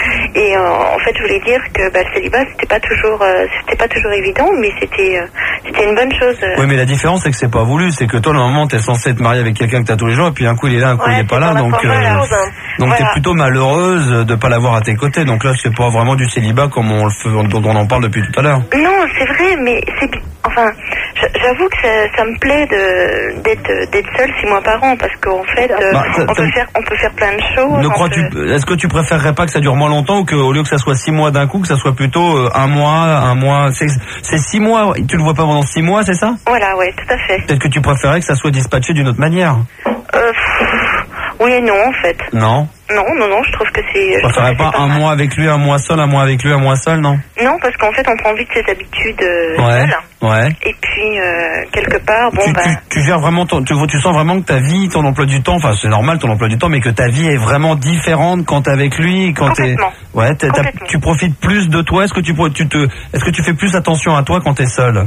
Et euh, en fait je voulais dire que bah, le célibat c'était pas toujours euh, c'était pas toujours évident, mais c'était euh, c'était une bonne chose. euh.
Oui, mais la différence c'est que c'est pas voulu, c'est que toi normalement t'es censé te marier avec quelqu'un que t'as tous les jours, et puis un coup il est là, un coup
Ouais,
il est pas
c'est
là,
pas
donc
encore la chose, hein.
donc
Voilà.
t'es plutôt malheureuse de pas l'avoir à tes côtés. Donc là c'est pas vraiment du célibat comme on le fait, dont on en parle depuis tout à l'heure.
Non, c'est vrai, mais c'est bi- enfin, j- j'avoue que ça, ça me plaît de d'être d'être seule six mois par an parce qu'en fait, euh,
Bah, ça-
on
ça-
peut faire on peut faire plein de choses.
Ne
on
crois-tu,
peut-
est-ce que tu préférerais pas que ça dure moins longtemps ou qu'au lieu que ça soit six mois d'un coup, que ça soit plutôt euh, un mois, un mois, c'est, c'est six mois, tu le vois pas pendant six mois, c'est ça?
Voilà, ouais, tout à fait.
Peut-être que tu préférais que ça soit dispatché d'une autre manière.
Euh, pff, oui et non en fait.
Non?
Non, non, non, je trouve que c'est.
Tu
je trouve
préférerais
que
pas
c'est
un
mal.
mois avec lui, un mois seul, un mois avec lui, un mois seul, non?
Non, parce qu'en fait, on prend vite ses habitudes euh,
Ouais.
seul.
Ouais.
Et puis euh, quelque part, bon
tu,
bah.
tu, tu gères vraiment ton, tu, tu sens vraiment que ta vie, ton emploi du temps, enfin c'est normal ton emploi du temps, mais que ta vie est vraiment différente quand t'es avec lui, quand t'es,
Complètement.
ouais, t'es- t'as-
Complètement.
tu profites plus de toi. Est-ce que tu, pro- tu te, est-ce que tu fais plus attention à toi quand t'es seul?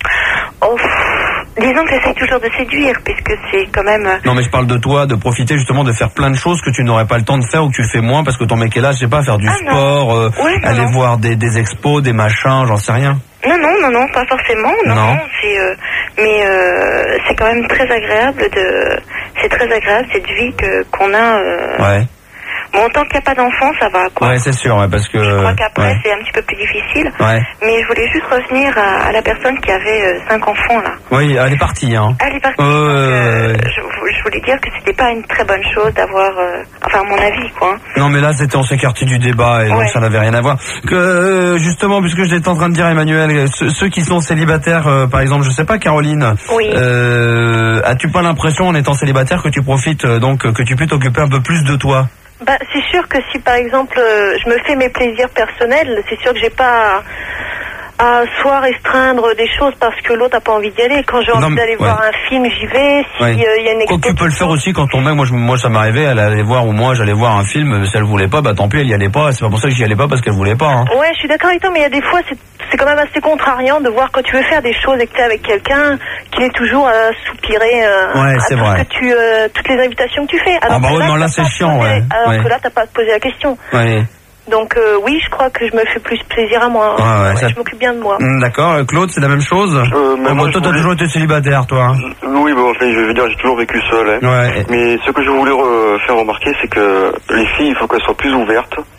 Oh, pff, disons que j'essaie toujours de séduire, puisque c'est quand même. euh,
Non mais je parle de toi, de profiter justement de faire plein de choses que tu n'aurais pas le temps de faire ou que tu fais moins parce que ton mec est là, je sais pas, faire du
Ah, non.
sport, euh,
Ouais, non,
aller
non.
voir des, des expos, des machins, j'en sais rien.
Non, non, non, non, pas forcément. Non,
Non.
non, c'est. euh, mais euh, c'est quand même très agréable de. C'est très agréable cette vie que qu'on a. euh,
Ouais.
Bon, tant qu'il n'y a pas d'enfant, ça va, quoi.
Ouais, c'est sûr, ouais, parce que.
Je crois qu'après,
ouais.
c'est un petit peu plus difficile.
Ouais.
Mais je voulais juste revenir à, à la personne qui avait euh, cinq enfants, là.
Oui, elle est partie, hein.
Elle est partie.
Euh,
donc, euh,
ouais.
je, je voulais dire que c'était pas une très bonne chose d'avoir. euh, enfin, à mon avis, quoi.
Non mais là c'était on s'écartait du débat et donc
Ouais.
ça n'avait rien à voir. Que euh, justement puisque j'étais en train de dire Emmanuel, euh, ceux, ceux qui sont célibataires, euh, par exemple, je sais pas Caroline,
Oui.
euh, as-tu pas l'impression en étant célibataire que tu profites euh, donc que tu peux t'occuper un peu plus de toi?
Bah, c'est sûr que si par exemple euh, je me fais mes plaisirs personnels, c'est sûr que j'ai pas à, à soit restreindre des choses parce que l'autre a pas envie d'y aller. Quand j'ai
Non,
envie
mais-
d'aller
ouais.
voir un film, j'y vais. Si
Ouais.
euh, il y a une
Quoi
expo
que tu peux le faire aussi quand ton mec, moi, je, moi ça m'arrivait, elle allait voir ou moi j'allais voir un film, si elle voulait pas, bah tant pis elle y allait pas, c'est pas pour ça que j'y allais pas parce qu'elle voulait pas. Hein.
Ouais, je suis d'accord avec toi, mais il y a des fois, c'est c'est quand même assez contrariant de voir quand tu veux faire des choses et que tu es avec quelqu'un qu'il est toujours à soupirer euh,
Ouais,
à
c'est
tout
vrai.
ce que tu, euh, toutes les invitations que tu fais. Alors
Ah bah
que
oui, mais là,
t'as
c'est
pas
chiant,
posé-
ouais.
Alors
Ouais.
que là, t'as pas posé la question.
Ouais.
Donc euh, oui, je crois que je me fais plus plaisir à moi.
Ouais, ouais, ça-
Je m'occupe bien de moi.
Hum, D'accord, euh, Claude, c'est la même chose.
Euh, mais
Ah,
moi,
bon, toi
je
t'as
voulais-
toujours été célibataire, toi. Hein.
Oui, bon, enfin, je veux dire, j'ai toujours vécu seul. Hein.
Ouais.
Mais ce que je voulais euh, faire remarquer, c'est que les filles, il faut qu'elles soient plus ouvertes.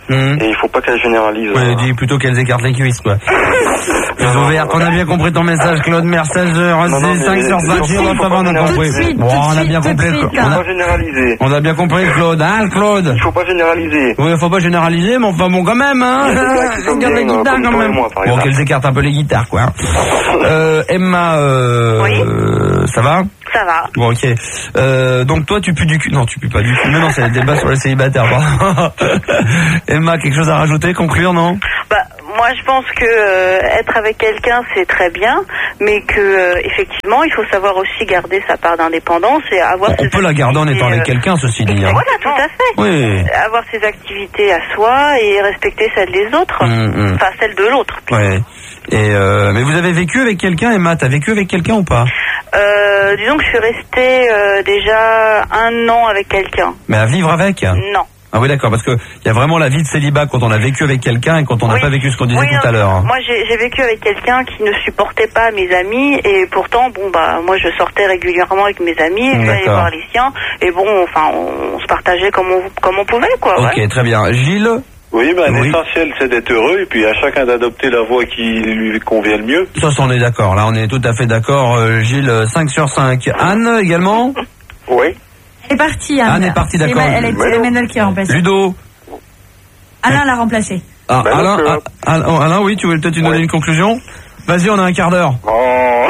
Mmh.
Et il faut pas qu'elles généralisent.
Ouais, dis plutôt qu'elles écartent les cuisses, quoi. Plus ouvertes. On a bien compris ton message, Claude. Merci. cinq sur cinq. On a compris. Bon, on a bien compris.
Il faut pas généraliser.
On a bien compris, Claude. Hein, Claude?
Il faut pas généraliser.
Oui, faut pas généraliser, mais enfin bon, quand même, hein. Regarde les guitares, quand même. Bon, qu'elles écartent un peu les guitares, quoi. Euh, Emma, euh,
oui.
euh, ça va?
Ça va.
Bon, ok. Euh, donc toi, tu pues du cul. Non, tu pues pas du cul. Mais non, c'est le débat sur les célibataires. Emma, quelque chose à rajouter, conclure, non?
Bah, moi, je pense que euh, être avec quelqu'un, c'est très bien, mais que euh, effectivement, il faut savoir aussi garder sa part d'indépendance et avoir.
On peut la garder en étant avec quelqu'un, ceci dit. Hein.
Voilà, tout à fait.
Oui.
Avoir ses activités à soi et respecter celles des autres,
mmh, mmh.
enfin celles de l'autre.
Ouais. Et euh, mais vous avez vécu avec quelqu'un, Emma? T'as vécu avec quelqu'un ou pas?
Euh, disons que je suis restée euh, déjà un an avec quelqu'un.
Mais à vivre avec?
Non.
Ah oui, d'accord, parce que il y a vraiment la vie de célibat quand on a vécu avec quelqu'un et quand on n'a
oui.
pas vécu ce qu'on disait
oui,
tout
non,
à l'heure.
Moi, j'ai, j'ai vécu avec quelqu'un qui ne supportait pas mes amis et pourtant, bon, bah, moi, je sortais régulièrement avec mes amis, je allais voir les siens et bon, enfin, on, on se partageait comme on, comme on pouvait, quoi.
Ok,
ouais.
Très bien. Gilles?
Oui, ben
oui.
l'essentiel c'est d'être heureux et puis à chacun d'adopter la voie qui lui convient le mieux.
Ça, on est d'accord. Là, on est tout à fait d'accord. Euh, Gilles, cinq sur cinq. Anne également?
Oui.
Elle est partie, Anne.
Anne est partie, d'accord.
Elle est Emmanuel qui a remplacé.
Ludo?
Alain l'a remplacé.
Ah,
ben
Alain,
donc, euh...
Alain, Alain, Alain, oui, tu voulais peut-être nous donner
ouais.
une conclusion? Vas-y, on a un quart d'heure.
Oh.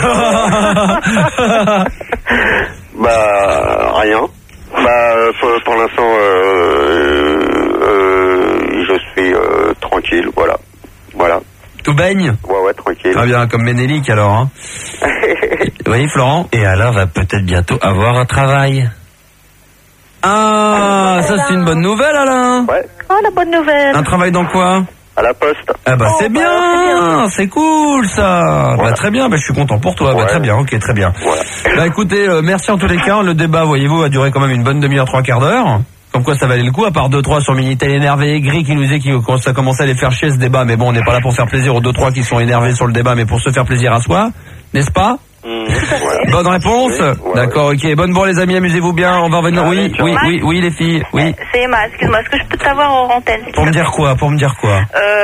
Bah, rien. Bah, pour, pour l'instant, euh, euh, je suis euh, tranquille, voilà. Voilà.
Tout baigne?
Ouais, ouais, tranquille.
Très bien, comme Ménélique alors. Hein. Oui, Florent?
Et Alain va peut-être bientôt avoir un travail.
Ah, ça c'est une bonne nouvelle, Alain.
Ouais.
Oh, la bonne nouvelle.
Un travail dans quoi?
À la poste.
Ah bah
oh,
c'est
bah,
bien, c'est cool ça.
Voilà.
Bah très bien, bah je suis content pour toi.
Ouais.
Bah très bien, ok, très bien.
Voilà.
Bah écoutez, euh, merci en tous les cas. Le débat, voyez-vous, a duré quand même une bonne demi-heure, trois quarts d'heure. Comme quoi ça valait le coup, à part deux trois sur Minitel énervé et gris qui nous disait que ça commençait à les faire chier ce débat. Mais bon, on n'est pas là pour faire plaisir aux deux trois qui sont énervés sur le débat, mais pour se faire plaisir à soi, n'est-ce pas?
Mmh, voilà.
Bonne réponse.
Oui, ouais,
d'accord, ok. Bonne bourre les amis, amusez-vous bien. On va revenir. Oui, oui, oui, oui, les filles. Oui.
C'est Emma, excuse-moi, est-ce que je peux t'avoir en antenne?
Pour me dire quoi? Pour me dire quoi?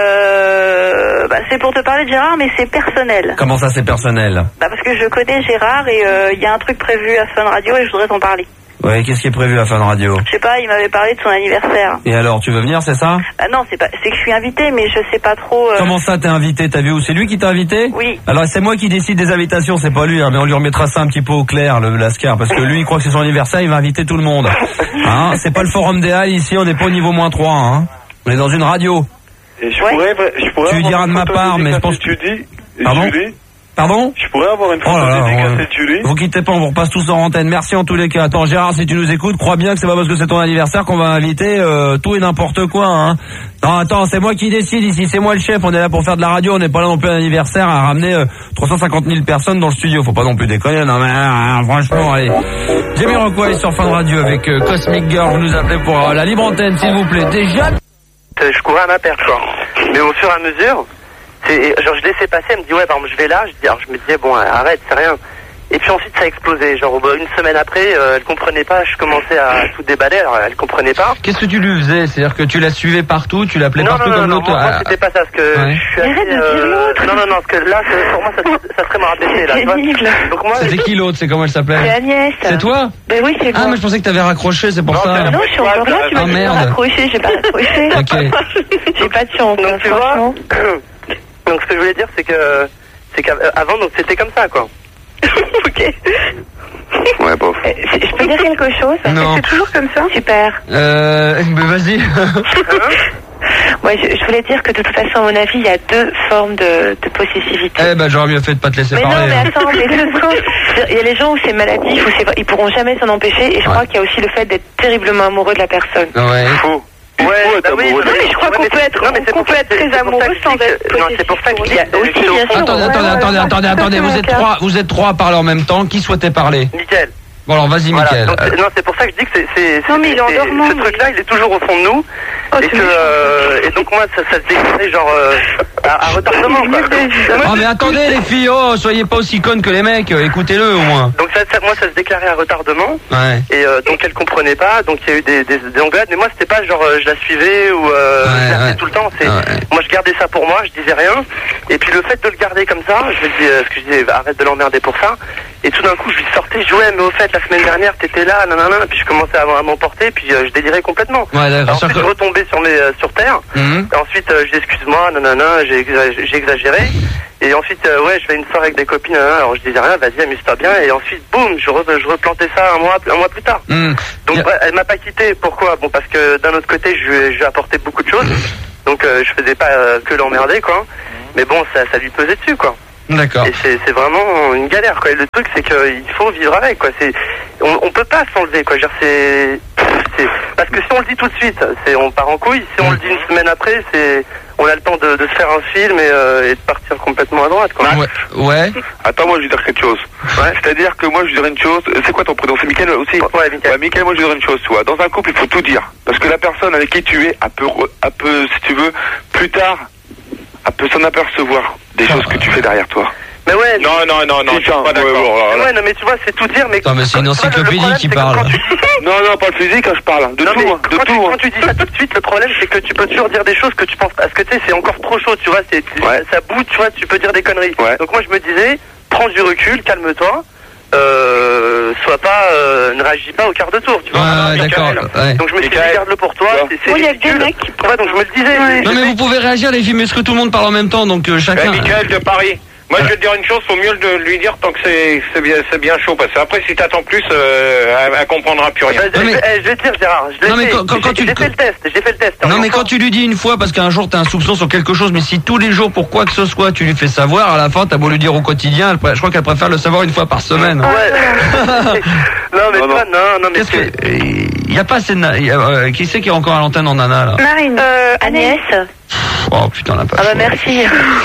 Euh, bah, c'est pour te parler de Gérard, mais c'est personnel.
Comment ça, c'est personnel?
Bah, parce que je connais Gérard et il euh, y a un truc prévu à Fun Radio et je voudrais t'en parler.
Ouais, qu'est-ce qui est prévu à Fun Radio?
Je sais pas, il m'avait parlé de son anniversaire.
Et alors, tu veux venir, c'est ça?
Bah non, c'est pas, c'est que je suis invitée, mais je sais pas trop. Euh...
Comment ça, t'es invité? T'as vu où? C'est lui qui t'a invité?
Oui.
Alors, c'est moi qui décide des invitations, c'est pas lui, hein, mais on lui remettra ça un petit peu au clair, le Lascar, parce que lui, il croit que c'est son anniversaire, il va inviter tout le monde. Hein, c'est pas le forum des Halles, ici, on n'est pas au niveau moins trois, hein. On est dans une radio.
Et je ouais. pourrais, je pourrais
tu lui diras de ma part, mais je pense que...
Tu dis,
Pardon?
Julie,
Pardon?
Je pourrais avoir une photo
oh là là,
dédicacée
ouais.
de Julie.
Vous quittez pas, on vous repasse tous en antenne. Merci en tous les cas. Attends, Gérard, si tu nous écoutes, crois bien que c'est pas parce que c'est ton anniversaire qu'on va inviter euh, tout et n'importe quoi. Hein. Non, attends, c'est moi qui décide ici, c'est moi le chef. On est là pour faire de la radio, on n'est pas là non plus à l'anniversaire à ramener euh, trois cent cinquante mille personnes dans le studio. Faut pas non plus déconner. Non mais hein, franchement, allez. Jamiroquai sur Fun Radio avec euh, Cosmic Girl. Vous nous appelez pour euh, la libre antenne, s'il vous plaît. Déjà.
Je courais à ma perte, quoi. Mais au fur et à mesure. C'est, genre je laissais passer, elle me dit ouais, par exemple, je vais là, je, dis, alors, je me disais bon arrête, c'est rien. Et puis ensuite ça a explosé, genre une semaine après, euh, elle comprenait pas, je commençais à tout déballer, alors elle comprenait pas.
Qu'est-ce que tu lui faisais? C'est-à-dire que tu la suivais partout, tu l'appelais
non,
partout
non,
comme
non,
l'autre?
Non, moi, c'était pas ça, parce que
ouais.
je suis assez, euh, non, non, non, parce que là, pour moi, ça, ça serait me rabaisser, là, tu vois. Donc moi,
c'était qui l'autre? C'est comment elle s'appelait?
C'est Agnès.
C'est toi?
Ben oui, c'est moi.
Ah, mais je pensais que t'avais raccroché, c'est pour
non,
ça.
Non, je suis encore là, tu m'as
ah,
dit
merde.
raccroché, j'ai pas raccroché.
Ok.
J'ai pas de chance,
donc, tu vois. Donc ce que je voulais dire, c'est que, c'est qu'avant, donc c'était comme ça, quoi.
Ok.
Ouais, bof.
Euh, je peux dire quelque chose?
Non.
C'est toujours comme ça? Super.
Euh, mais vas-y.
Ouais, je, je voulais dire que de toute façon, à mon avis, il y a deux formes de, de possessivité.
Eh ben, j'aurais mieux fait de pas te laisser
mais
parler.
Non, mais
hein.
attends, mais deux fois, il y a les gens où c'est maladif, où c'est, ils pourront jamais s'en empêcher, et je ouais. crois qu'il y a aussi le fait d'être terriblement amoureux de la personne.
Ouais.
Faux. Ouais, bah oui,
non, mais je crois qu'on peut être, non, mais qu'on peut être très amoureux sans être.
Non, c'est pour ça qu'il y a
aussi, bien sûr.
Attendez, attendez, attendez, attendez, attendez, vous êtes trois, vous êtes trois à parler en même temps. Qui souhaitait parler?
Mickaël.
Bon alors vas-y,
voilà.
Mickaël.
Donc, non, c'est pour ça que je dis que c'est, c'est,
non, mais il est endormant.
Ce truc-là, il est toujours au fond de nous. et que euh, et donc moi ça, ça se déclarait genre euh, à, à retardement quoi.
Oh mais attendez les filles, oh soyez pas aussi connes que les mecs, euh, écoutez-le au moins.
Donc ça, ça, moi ça se déclarait à retardement.
Ouais.
Et euh, donc elle comprenait pas, donc il y a eu des, des, des engueulades, mais moi c'était pas genre euh, je la suivais ou euh,
ouais,
je la faisais
ouais.
tout le temps. C'est
Ouais.
moi je gardais ça pour moi, je disais rien. Et puis le fait de le garder comme ça, je me dis euh, ce que je disais, arrête de l'emmerder pour ça. Et tout d'un coup je lui sortais, je jouais, mais au fait la semaine dernière t'étais là, nanana, puis je commençais à, à m'emporter, puis euh, je délirais complètement.
Ouais, d'accord.
Ensuite je retombais sur mes euh, sur terre.
Mmh.
Et ensuite euh, je dis excuse-moi, nanana, j'ai exagéré, j'ai exagéré. Et ensuite euh, ouais je fais une soirée avec des copines, nanana, alors je disais rien, vas-y amuse-toi bien. Et ensuite boum, je, re, je replantais ça un mois un mois plus tard.
Mmh.
Donc yeah. ouais, elle m'a pas quitté. Pourquoi? Bon parce que d'un autre côté je, je lui ai apporté beaucoup de choses. Donc euh, je faisais pas euh, que l'emmerder quoi. Mais bon ça ça lui pesait dessus quoi.
D'accord.
Et c'est, c'est vraiment une galère quoi. Et le truc c'est qu'il faut vivre avec quoi. C'est on, on peut pas s'enlever quoi. Je veux dire, c'est, c'est parce que si on le dit tout de suite, c'est on part en couille. Si on le dit une semaine après, c'est on a le temps de, de se faire un film et, euh, et de partir complètement à droite quoi.
Ouais. ouais.
Attends, moi je vais dire quelque chose. Ouais. C'est-à-dire que moi je dirais une chose. C'est quoi ton prénom? C'est Mickaël aussi?
Ouais, Mickaël.
Ouais, Mickaël, moi je dirais une chose, tu vois. Dans un couple, il faut tout dire. Parce que la personne avec qui tu es, elle peut, elle peut, si tu veux, plus tard, elle peut s'en apercevoir des choses que tu fais derrière toi.
Mais ouais.
Non, non, non, non, je suis pas d'accord.
Ouais, ouais, non, mais tu vois, c'est tout dire, mais.
Non, mais c'est une encyclopédie qui parle.
Non, non, pas le physique, hein, je parle. De
non,
tout,
de
quand
tout.
Tu,
quand tu dis ça tout de suite, le problème, c'est que tu peux toujours dire des choses que tu penses pas. Parce que tu sais, c'est encore trop chaud, tu vois, c'est, ouais. ça bout, tu vois, tu peux dire des conneries. Ouais. Donc moi, je me disais, prends du recul, calme-toi. Euh, sois pas, euh, ne réagis pas au quart de tour, tu vois.
Ouais, ouais, d'accord. Ouais.
Donc je me suis dit, garde-le pour toi, c'est, c'est
oui,
ridicule.
Il y a des mecs qui...
ouais, donc je me le disais. Ouais.
Non mais vous pouvez réagir les filles, mais est-ce que tout le monde parle en même temps, donc euh, chacun.
Ouais, Mickaël de Paris. Moi, je vais te dire une chose, faut mieux de lui dire tant que c'est, c'est bien, c'est bien chaud, parce que après, si t'attends plus, euh, elle, elle comprendra plus rien.
Bah, je, mais... je vais te dire, Gérard, je l'ai
non, mais
fait.
Quand, quand, quand
j'ai,
tu...
j'ai fait le test, j'ai fait le test.
Non, mais quand tu lui dis une fois, parce qu'un jour t'as un soupçon sur quelque chose, mais si tous les jours, pour quoi que ce soit, tu lui fais savoir, à la fin, t'as beau lui dire au quotidien, elle, je crois qu'elle préfère le savoir une fois par semaine.
Ouais. non, mais non, toi, non, non, mais
qu'est-ce que, il y a pas assez de, y a, euh, qui c'est qui est encore à l'antenne en nana, là?
Marine.
Euh, Agnès.
Oh putain, la
Ah bah merci.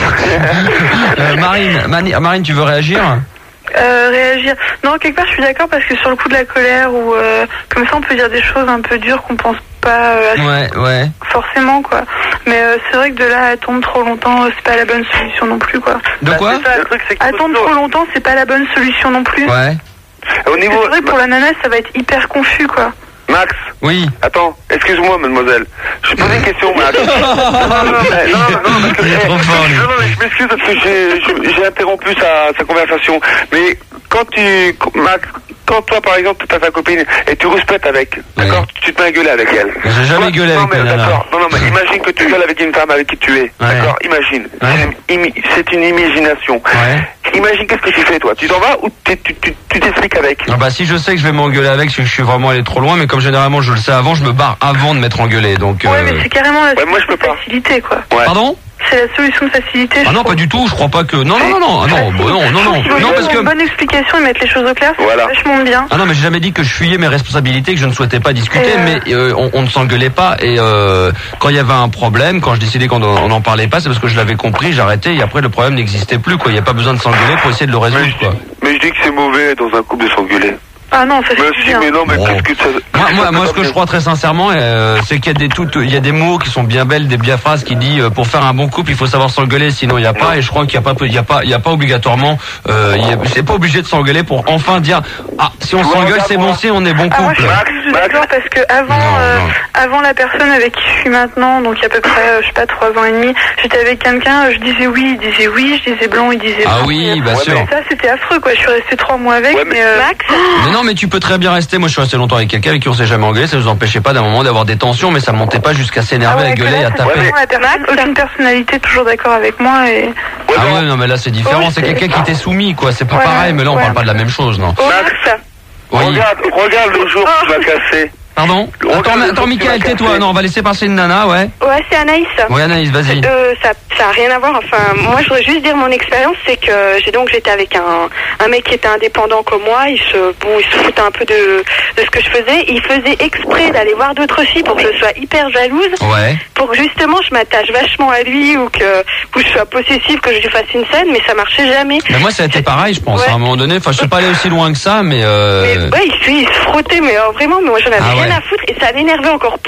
euh, Marine, Mani, Marine, tu veux réagir?
Euh, réagir. Non, quelque part, je suis d'accord parce que sur le coup de la colère ou euh, comme ça, on peut dire des choses un peu dures qu'on pense pas euh,
ouais, ouais.
forcément quoi. Mais euh, c'est vrai que de là à attendre trop longtemps, c'est pas la bonne solution non plus quoi.
De quoi?
Bah, c'est ça, le truc, c'est que
attendre trop longtemps, c'est pas la bonne solution non plus.
Ouais.
Au niveau...
C'est vrai que pour la nana, ça va être hyper confus quoi.
Max.
Oui.
Attends, excuse-moi, mademoiselle. Je pose une question, Max. non, non, non, mais, non, non, non, parce que, eh, non, non, mais je m'excuse parce que j'ai, j'ai interrompu sa, sa conversation. Mais quand tu, Max, quand toi, par exemple, t'as ta copine et tu rouspètes avec, ouais. D'accord, tu te mets à gueuler avec elle.
J'ai jamais gueulé avec elle.
Non, mais d'accord. Non, non, mais imagine que tu gueules avec une femme avec qui tu es. Ouais. D'accord, imagine. Ouais. C'est, une, c'est une imagination. Ouais. Imagine qu'est-ce que tu fais, toi. Tu t'en vas ou tu, tu, tu, tu t'expliques avec?
Ah bah si je sais que je vais m'engueuler avec, si je suis vraiment allé trop loin, mais comme généralement je le sais avant, je me barre avant de m'être engueulé. Donc.
Ouais, euh... mais c'est carrément la
ouais, moi, je peux pas.
facilité, quoi.
Ouais.
Pardon?
C'est la solution de facilité.
Ah non, pas du tout. Je crois pas que. Non, non, non, non, ah, non, bon, non, non, non, non,
non, parce que une bonne explication et mettre les choses au clair, c'est voilà. Vachement bien.
Ah non, mais j'ai jamais dit que je fuyais mes responsabilités, que je ne souhaitais pas discuter, euh... mais euh, on, on ne s'engueulait pas. Et euh, quand il y avait un problème, quand je décidais qu'on n'en parlait pas, c'est parce que je l'avais compris, j'arrêtais, et après le problème n'existait plus. Quoi, il n'y a pas besoin de s'engueuler pour essayer de le résoudre.
Mais,
quoi.
Mais je dis que c'est mauvais dans un couple de s'engueuler.
Ah non, ça
mais si, mais non, mais
bon.
qu'est-ce que ça...
Moi, moi, moi, ce que je crois très sincèrement, euh, c'est qu'il y a des toutes, il y a des mots qui sont bien belles, des bien phrases qui disent euh, pour faire un bon couple, il faut savoir s'engueuler, sinon il y a pas. Et je crois qu'il y a pas, il y a pas, il y a pas obligatoirement, euh, il y a, c'est pas obligé de s'engueuler pour enfin dire ah si on tu s'engueule c'est bon, si on est bon couple.
Ah, moi, je suis d'accord parce que avant, non, euh, non. avant la personne avec qui je suis maintenant, donc il y a à peu près, euh, je sais pas, trois ans et demi, j'étais avec quelqu'un, je disais oui, il disait oui, je disais blanc, il disait blanc.
Ah oui, bien sûr.
Ça c'était affreux quoi. Je suis restée trois mois avec, ouais, mais, mais euh, Max.
Mais non, mais tu peux très bien rester. Moi, je suis resté longtemps avec quelqu'un avec qui on s'est jamais engueulé. Ça nous empêchait pas d'un moment d'avoir des tensions, mais ça montait pas jusqu'à s'énerver, ah ouais, à gueuler, à taper.
Ouais, la personne, aucune personnalité, toujours d'accord avec moi et.
Ah ouais, non, mais là c'est différent. Oh, c'est, c'est quelqu'un qui t'est soumis, quoi. C'est pas ouais, pareil, mais là on ouais. parle pas de la même chose, non.
Max, oui. regarde, regarde le jour où tu vas casser.
Pardon? Attends, attends Mickaël, tais-toi. Non, on va laisser passer une nana, ouais.
Ouais, c'est Anaïs.
Ouais, Anaïs, vas-y.
Euh, ça, ça a rien à voir. Enfin, moi, je voudrais juste dire mon expérience, c'est que j'ai donc j'étais avec un, un mec qui était indépendant comme moi. Il se, bon, il se foutait un peu de, de ce que je faisais. Il faisait exprès d'aller voir d'autres filles pour que je sois hyper jalouse.
Ouais.
Pour que justement, je m'attache vachement à lui ou que, ou je sois possessive, que je lui fasse une scène, mais ça marchait jamais.
Mais moi, ça a été pareil, je pense, ouais. à un moment donné. Enfin, je suis pas allé aussi loin que ça, mais. Euh...
Mais ouais, il, il se frottait, mais euh, vraiment, mais moi, j'en avais ah, rien ouais. à foutre et ça l'énervait encore plus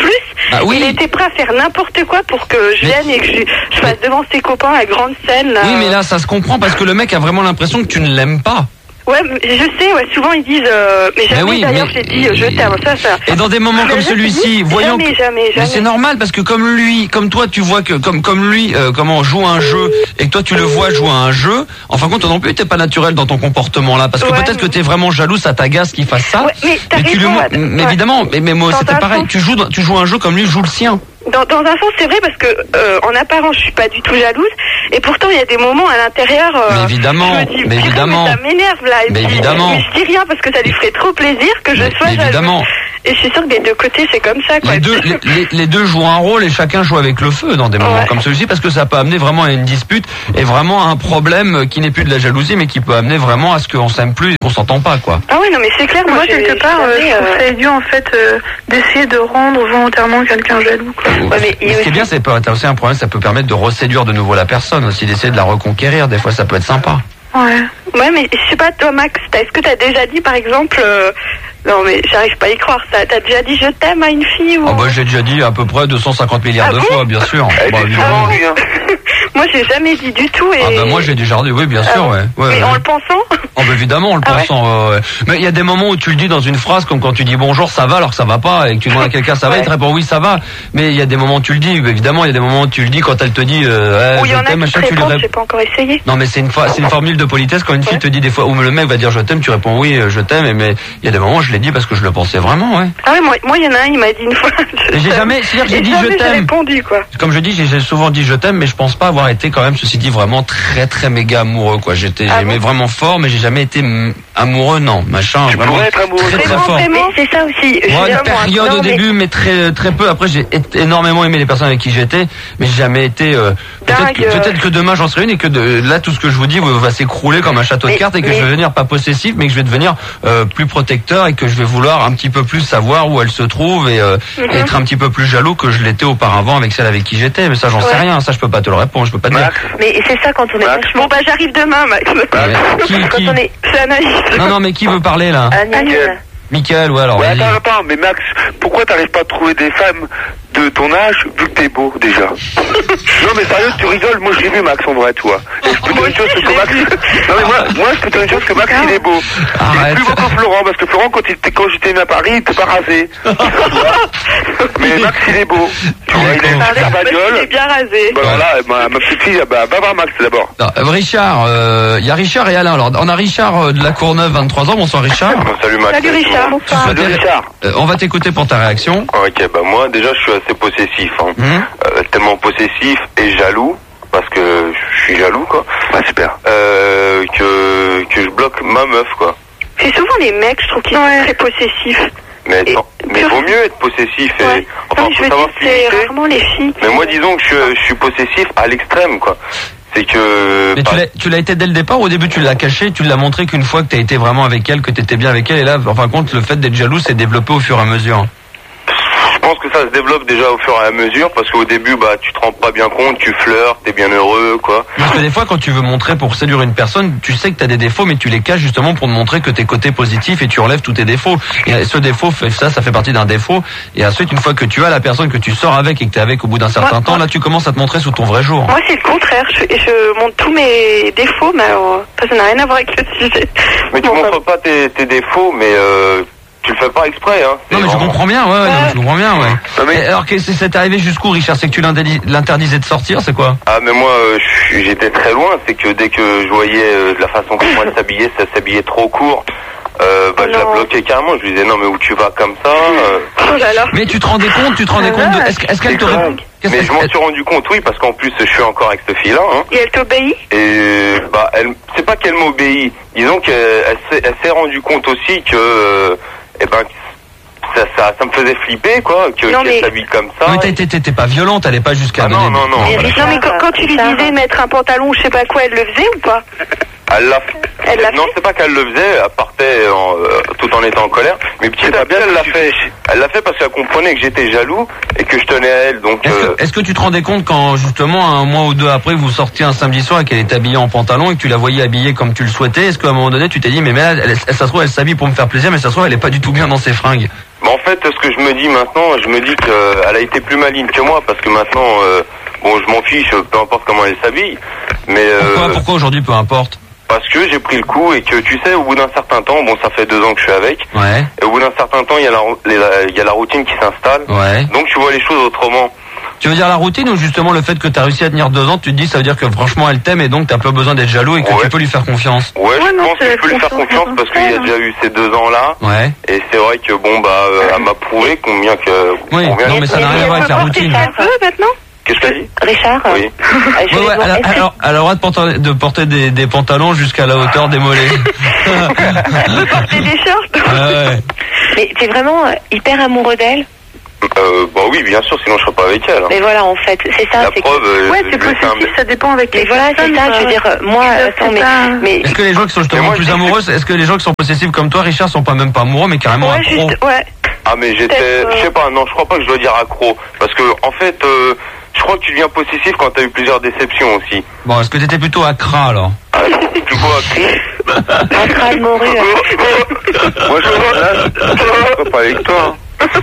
Ah oui.
Il était prêt à faire n'importe quoi pour que je
Mais-
vienne et que je, je fasse devant ses copains la grande scène. Là.
Oui, mais là, ça se comprend parce que le mec a vraiment l'impression que tu ne l'aimes pas.
Ouais, mais je sais, ouais, souvent ils disent, euh, mais jamais
Mais oui,
d'ailleurs
mais-
j'ai dit, euh, je t'aime, ça, ça.
Et dans des moments
Mais
comme
là,
celui-ci,
c'est-
voyons
jamais,
que-
jamais,
mais
jamais.
c'est normal parce que comme lui, comme toi, tu vois que comme comme lui, euh, comment joue un jeu et que toi tu le vois jouer à un jeu. En fin de compte, toi non plus, t'es pas naturel dans ton comportement là parce que
Ouais.
peut-être que t'es vraiment jaloux, ça t'agace qu'il fasse ça.
Ouais, mais t'as
tu
raison,
lui,
Ad.
mais
Ouais.
évidemment, mais, mais moi
Dans
c'était
un
pareil.
sens-
Tu joues dans- tu joues un jeu comme lui joue le sien.
Dans, dans un sens, c'est vrai parce que euh, en apparence, je suis pas du tout jalouse, et pourtant il y a des moments à l'intérieur. Euh,
Mais évidemment,
je me dis,
mais
purée,
évidemment.
mais ça m'énerve là. Et
Mais
puis,
évidemment.
Mais je dis rien parce que ça lui ferait trop plaisir que je
Mais-
sois
mais
jalouse.
évidemment.
Et je suis sûre que des deux côtés, c'est comme ça. Quoi.
Les deux, les, les- les deux jouent un rôle et chacun joue avec le feu dans des moments comme celui-ci parce que ça peut amener vraiment à une dispute et vraiment à un problème qui n'est plus de la jalousie mais qui peut amener vraiment à ce qu'on s'aime plus et qu'on s'entend pas quoi.
Ah oui, non, mais c'est clair.
Moi,
j'ai-
quelque part, euh,
jamais,
je trouve
euh,
ça idiot, en fait, euh, d'essayer de rendre volontairement quelqu'un jaloux, quoi.
Mais ce qui est bien, c'est pas t'as aussi un problème, ça peut permettre de reséduire de nouveau la personne aussi, d'essayer de la reconquérir. Des fois, ça peut être sympa.
Ouais. Ouais, mais je sais pas, toi, Max, t'as- est-ce que t'as déjà dit, par exemple, euh, non, mais j'arrive pas à y croire, ça, t'as déjà dit je t'aime à une fille ou...
Oh bah, j'ai déjà dit à peu près deux cent cinquante milliards
Ah
de
bon
fois, bien sûr. Bah, évidemment.
Moi, j'ai jamais dit du tout et...
Ah bah moi j'ai déjà dit, oui bien sûr,
Ah,
ouais. ouais,
mais
ouais.
en le pensant
Oh bah évidemment, en le
Ah ouais
pensant. ouais, ouais. Mais il y a des moments où tu le dis dans une phrase, comme quand tu dis bonjour, ça va, alors que ça va pas, et que tu demandes à quelqu'un ça va, il te répond oui ça va. Mais il y a des moments où tu le dis, évidemment, il y a des moments où tu le dis quand elle te dit euh,
Ou
eh,
il y en
je
a
t'aime,
qui
machin,
te
tu lui
répondent,
réponds.
j'ai pas encore essayé.
Non mais c'est une fois, c'est une formule de politesse quand une fille te dit des fois, ou le mec va dire je t'aime, tu réponds oui euh, je t'aime, et mais il y a des moments où je l'ai dit parce que je le pensais vraiment, ouais.
Ah oui, moi, moi, il y en a un, il m'a dit une fois...
Et j'ai jamais, c'est-à-dire que j'ai
Et
dit
jamais
je t'aime.
j'ai répondu, quoi.
Comme je dis, j'ai j'ai souvent dit je t'aime, mais je pense pas avoir été quand même, ceci dit, vraiment très très méga amoureux quoi. J'étais,
Ah
j'aimais vraiment fort, mais j'ai jamais été mm, amoureux, non, machin.
Tu
vraiment
pourrais être amoureux.
très très
Vraiment,
fort.
vraiment, c'est ça aussi. Je
Moi,
suis
une
vraiment-
période
non,
au
mais-
début, mais très très peu. Après, j'ai é- énormément aimé les personnes avec qui j'étais, mais j'ai jamais été. euh, peut-être que,
Dingue, euh.
peut-être que demain j'en serai une et que de, là tout ce que je vous dis va va s'écrouler comme un château de
Mais-
cartes et que
mais-
je vais devenir pas possessif, mais que je vais devenir euh, plus protecteur et que je vais vouloir un petit peu plus savoir où elle se trouve et euh,
Mhm.
être un petit peu plus jaloux que je l'étais auparavant avec celle avec qui j'étais. Mais ça, j'en sais
Ouais.
rien. Ça, je peux pas te le répondre. Je peux pas te dire.
Mais c'est ça quand on est vachement...
Bon, bah, j'arrive demain, Max.
Qui,
Quand
qui
on est...
C'est Anaïs.
Non, non, mais qui veut parler là
Agnès.
Michael, ouais, alors.
Ouais,
vas-y.
attends, attends, mais Max, pourquoi t'arrives pas à trouver des femmes de ton âge vu que t'es beau déjà? Non mais sérieux, tu rigoles, moi je l'ai vu Max en vrai, toi. Et je peux te dire une chose, c'est que Max... Non mais moi, moi je peux te dire une chose, que Max il est beau. Il est plus beau que Florent, parce que Florent quand, il était- quand j'étais venu à Paris, il était pas rasé. Mais Max il est beau. Tu vois, il a une super bagnole.
Il est bien rasé.
Bah voilà, ma, ma petite fille, bah, va voir Max d'abord.
Non, euh, Richard, il y a Richard et Alain. Alors, on a Richard euh, de la Courneuve, vingt-trois ans. Bonsoir Richard.
Salut Max.
Salut Richard,
Tu
bonsoir.
souhaitais- Euh, on va t'écouter pour ta réaction.
Ok, bah moi déjà je suis assez possessif, hein.
Hum.
Euh, tellement possessif et jaloux, parce que je suis jaloux quoi.
Ah super.
Euh, que, que je bloque ma meuf quoi.
C'est souvent les mecs, je trouve, qui sont très possessifs.
Mais, non, mais vaut mieux être possessif et
Ouais.
enfin
Non, mais je
faut
veux
savoir
dire,
se
c'est
limiter.
rarement les filles.
Mais moi disons que je, je suis possessif à l'extrême quoi. C'est que
Mais tu l'as, tu l'as été dès le départ. Au début, tu l'as caché. Tu l'as montré qu'une fois que tu as été vraiment avec elle, que tu étais bien avec elle. Et là, en fin de compte, le fait d'être jaloux s'est développé au fur et à mesure.
je pense que ça se développe déjà au fur et à mesure parce qu'au début bah tu te rends pas bien compte, tu flirtes, t'es bien heureux quoi.
Parce que des fois, quand tu veux montrer pour séduire une personne, tu sais que tu as des défauts, mais tu les caches justement pour te montrer que tes côtés positifs et tu relèves tous tes défauts. Et ce défaut, fait- ça, ça fait partie d'un défaut. Et ensuite, une fois que tu as la personne que tu sors avec et que tu es avec au bout d'un certain
Moi-
temps, là, tu commences à te montrer sous ton vrai jour.
Moi, c'est le contraire. Je, je montre tous mes défauts, mais alors, ça n'a rien à voir avec le sujet.
Mais tu montres pas tes, tes défauts, mais euh, tu le fais pas exprès hein.
Non, mais je comprends bien, ouais, ouais, non, mais je comprends bien, ouais.
Non, mais-
Et alors, que c'est c'est arrivé jusqu'où, Richard? C'est que tu l'interdis- l'interdisais de sortir, c'est quoi?
Ah mais moi euh, je suis- j'étais très loin, c'est que dès que je voyais euh, de la façon comment elle s'habillait, ça s'habillait trop court, euh, bah, je la bloquais carrément, je lui disais non mais où tu vas comme ça euh...
Oh là là.
Mais tu te rendais compte, tu te rendais compte de, est-ce, que- est-ce qu'elle te répond?
Mais je m'en suis rendu compte, oui, parce qu'en plus je suis encore avec cette fille-là, hein.
Et elle t'obéit?
Et bah elle, c'est pas qu'elle m'obéit, disons qu'elle elle s'est, elle s'est rendu compte aussi que, euh, eh ben ça, ça, ça me faisait flipper quoi, que
Non,
qu'elle
mais-
s'habille comme ça.
Oui, t'étais, t'étais pas violente, elle est pas jusqu'à
Ah non,
donner-
non, non.
Mais Richard, non, mais quand, quand tu lui disais de mettre un pantalon, je sais pas quoi, elle le faisait ou pas?
Elle l'a fait.
Elle l'a
non, c'est pas qu'elle le faisait, elle partait en, euh, tout en étant en colère, mais petit à petit elle l'a fait. Elle l'a fait parce qu'elle comprenait que j'étais jaloux et que je tenais à elle, donc.
Est-ce
euh,
que, est-ce que tu te rendais compte quand justement un mois ou deux après vous sortiez un samedi soir et qu'elle était habillée en pantalon et que tu la voyais habillée comme tu le souhaitais? Est-ce qu'à un moment donné tu t'es dit mais, mais là, elle, elle- ça se trouve elle s'habille pour me faire plaisir mais ça se trouve elle est pas du tout bien dans ses fringues?
Mais en fait, ce que je me dis maintenant, je me dis qu'elle a été plus maligne que moi, parce que maintenant, euh, bon, je m'en fiche, peu importe comment elle s'habille, mais... Euh,
pourquoi, pourquoi aujourd'hui, peu importe?
Parce que j'ai pris le coup et que, tu sais, au bout d'un certain temps, bon, ça fait deux ans que je suis avec,
ouais.
Et au bout d'un certain temps, il y a la, il y a la routine qui s'installe,
ouais.
Donc tu vois les choses autrement.
Tu veux dire la routine ou justement le fait que tu as réussi à tenir deux ans, tu te dis ça veut dire que franchement elle t'aime et donc t'as pas besoin d'être jaloux et que
ouais.
tu peux lui faire confiance.
Ouais, je pense que je peux lui faire confiance parce qu'il y a déjà eu ces deux ans-là.
Ouais.
Et c'est vrai que bon bah euh, elle m'a prouvé combien que.
Oui.
Combien
non mais ça n'a rien à voir avec la routine.
Un peu maintenant.
Qu'est-ce que tu as dit?
Richard.
Oui.
Euh,
ouais, ouais, elle, a, alors, elle a le droit de porter, de porter des, des pantalons jusqu'à la hauteur des mollets.
Elle peut porter des shorts.
Ah ouais.
Mais t'es vraiment hyper amoureux d'elle?
Euh, bah oui, bien sûr, sinon je serais pas avec elle. Hein.
Mais voilà, en fait, c'est ça.
La
c'est
preuve,
que...
Ouais, c'est positif, ça dépend avec les.
Mais voilà, c'est ça, je veux dire, moi, attends, mais, mais.
Est-ce que les gens qui sont justement
moi,
plus amoureuses, est-ce que les gens qui sont possessifs comme toi, Richard, sont pas même pas amoureux, mais carrément
ouais,
accros?
Juste, ouais.
Ah, mais j'étais,
euh...
je sais pas, non, je crois pas que je dois dire accro. Parce que, en fait, euh, je crois que tu deviens possessif quand t'as eu plusieurs déceptions aussi.
Bon, est-ce que t'étais plutôt accra alors?
Ah, tu vois, accro?
Accra de morue.
Moi, je suis là, je suis pas avec toi, hein.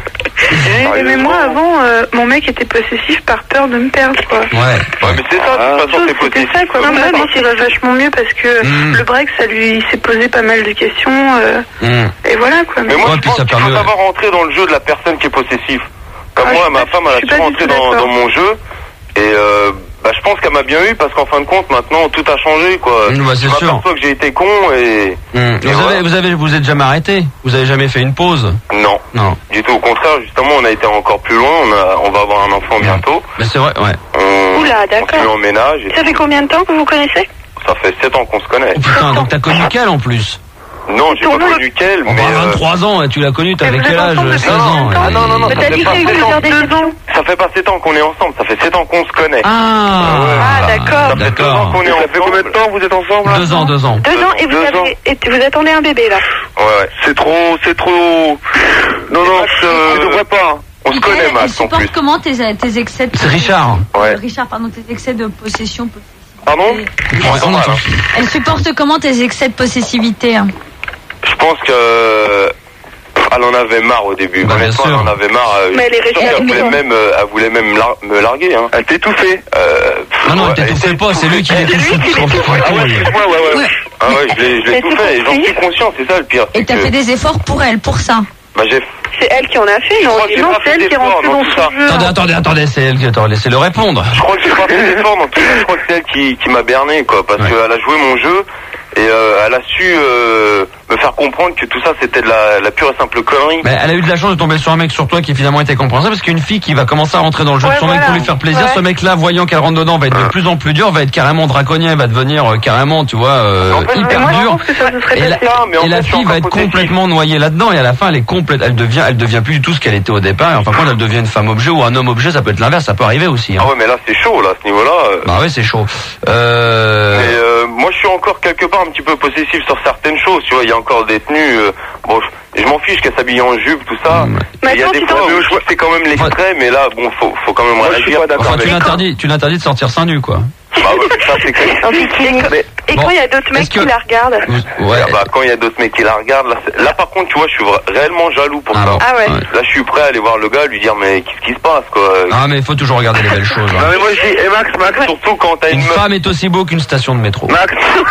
Mais, mais moi avant, euh, mon mec était possessif par peur de me perdre, quoi.
Ouais.
Ouais, mais c'est ça, de toute façon, t'es
C'était
possessif.
ça, quoi. Non, mais maintenant, ça va vachement mieux parce que
Mm.
le break, ça lui il s'est posé pas mal de questions. Euh,
Mm.
Et voilà, quoi.
Mais moi,
Ouais,
je
puis
pense
ça
qu'il faut
permet-
savoir rentrer dans le jeu de la personne qui est possessive. Comme
Ah,
moi,
je
ma
suis pas-
femme,
je
elle
suis
a
pas
su
du
rentrer
tout
dans,
d'accord.
dans mon jeu. Et euh, bah, je pense qu'elle m'a bien eu parce qu'en fin de compte, maintenant, tout a changé, quoi.
Mm, bah, c'est
je
sûr.
m'aperçois que j'ai été con et...
Mm.
et
Vous,
voilà.
avez, vous avez, vous êtes jamais arrêté? Vous avez jamais fait une pause?
Non.
Non.
Du tout, au contraire, justement, on a été encore plus loin. On, a, on va avoir un enfant bientôt.
Mais c'est vrai, ouais.
On,
Oula,
on
d'accord.
s'est mis en ménage. Et
Ça fait combien de temps que vous connaissez?
ça fait sept ans qu'on se connaît.
Oh putain, donc t'as connu qu'elle en plus?
Non, j'ai pas connu qu'elle,
On
mais...
va
euh,
vingt-trois ans, et tu l'as connue, t'avais
Et vous
quel
êtes
âge?
ensemble depuis
seize ans.
Ah non, non, non,
Mais
ça
t'as
fait
dit
pas
que
sept
vous
ans.
avez deux ans.
Ça fait pas sept ans qu'on est ensemble, ça fait sept ans qu'on se connaît.
Ah,
Ah, d'accord.
Ça fait deux ans
d'accord.
qu'on est ensemble. Ça fait combien de temps vous êtes ensemble là?
Deux ans, deux ans.
Deux ans et vous,
Deux ans.
avez, et vous attendez un bébé, là.
Ouais, ouais. C'est trop, c'est trop... Non, non, je... je devrais pas. On se connaît,
Elle
Max, en
supporte
plus.
comment tes, tes excès de...
C'est Richard.
Ouais.
Richard, pardon, tes excès de possession.
Pardon?
Ouais, on entend.
Elle supporte comment tes excès de possessivité hein?
Je pense que... Elle en avait marre au début.
Bah, bien
Honnêtement,
sûr.
elle en avait marre. euh,
Mais elle est
je suis sûr
restée
qu'elle voulait
avec
même, euh, elle voulait même lar- me larguer. Hein. Elle t'étouffait. Euh,
Ah non,
ouais,
elle t'étouffait pas, c'est lui qui
C'est
l'étouffe
lui qui
sur le
l'étouffe. Ah ouais,
contrôle.
excuse-moi, ouais, ouais.
Ouais.
Ah ouais, je l'ai, je l'ai
Mais
tout
tout
fait et j'en
compris.
suis conscient, c'est ça le pire.
Et
c'est
t'as
que-
fait des efforts pour elle, pour ça.
Bah j'ai...
C'est elle qui en a fait, non?
crois que j'ai
Non,
pas
c'est
fait
elle qui est
d'effort
rentrée
dans
dans
tout
son
ça.
jeu.
Attendez, attendez, attendez, c'est elle qui... Attends, laissez-le répondre.
Je crois que j'ai pas fait d'effort dans tout ça, je crois que c'est elle qui, qui m'a berné, quoi, parce
Ouais.
qu'elle a joué mon jeu et euh, elle a su euh, me faire comprendre que tout ça c'était de la, la pure et simple connerie.
Mais elle a eu de la chance de tomber sur un mec sur toi qui finalement était compréhensible parce qu'une fille qui va commencer à rentrer dans le jeu
Ouais,
de son mec
voilà.
pour lui faire plaisir,
Ouais.
ce mec-là voyant qu'elle rentre dedans va être de plus en plus dur, va être carrément draconien, va devenir euh, carrément, tu vois, euh,
En fait,
hyper
Moi, je
dur.
pense que ça se serait
Et la,
passé.
Ah, mais en
et la
fait, je suis
fille va
encore
être
possessif.
complètement noyée là-dedans et à la fin elle est complète, elle devient, elle devient plus du tout ce qu'elle était au départ. Et en fin de compte, elle devient une femme objet ou un homme objet, ça peut être l'inverse, ça peut arriver aussi. Hein.
Ah ouais, mais là c'est chaud, là, à ce niveau-là. euh.
Bah ouais, c'est chaud. Euh...
Mais euh, moi je suis encore quelque part un petit peu possessif sur certaines choses, tu vois, il y a encore des tenues, euh, bon je, je m'en fiche qu'elle s'habille en jupe, tout ça,
Mmh.
mais il y a
Maintenant,
des
tu
fois
t'en-
où je vois que c'est quand même l'extrait, mais là bon faut, faut quand même
Moi, je suis
réagir.
pas d'accord
Enfin, tu
avec
l'interdis, tu l'interdis de sortir seins nus, quoi.
Bah ouais, ça c'est clair. Mais,
Et
Bon.
quand il y a d'autres mecs
Est-ce que-
qui la regardent?
Ouais.
ah bah, quand il y a d'autres mecs qui la regardent, là, c'est- là par contre tu vois je suis vra- réellement jaloux pour
Ah
ça.
bon.
Ah ouais.
Ouais.
Là je suis prêt à aller voir le gars, lui dire mais qu'est-ce qui se passe quoi.
Ah mais il faut toujours regarder les belles choses.
Non
Hein.
mais moi je dis, et Max, Max, surtout quand t'as une,
Une
meuf.
femme est aussi beau qu'une station de métro.
Max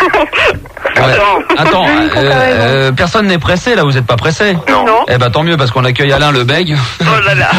Ouais.
Attends.
Attends, euh,
t'as raison.
euh, personne n'est pressé là, vous êtes pas pressé?
Non.
Non.
Eh ben tant mieux parce qu'on accueille Alain le bègue.
Oh là là.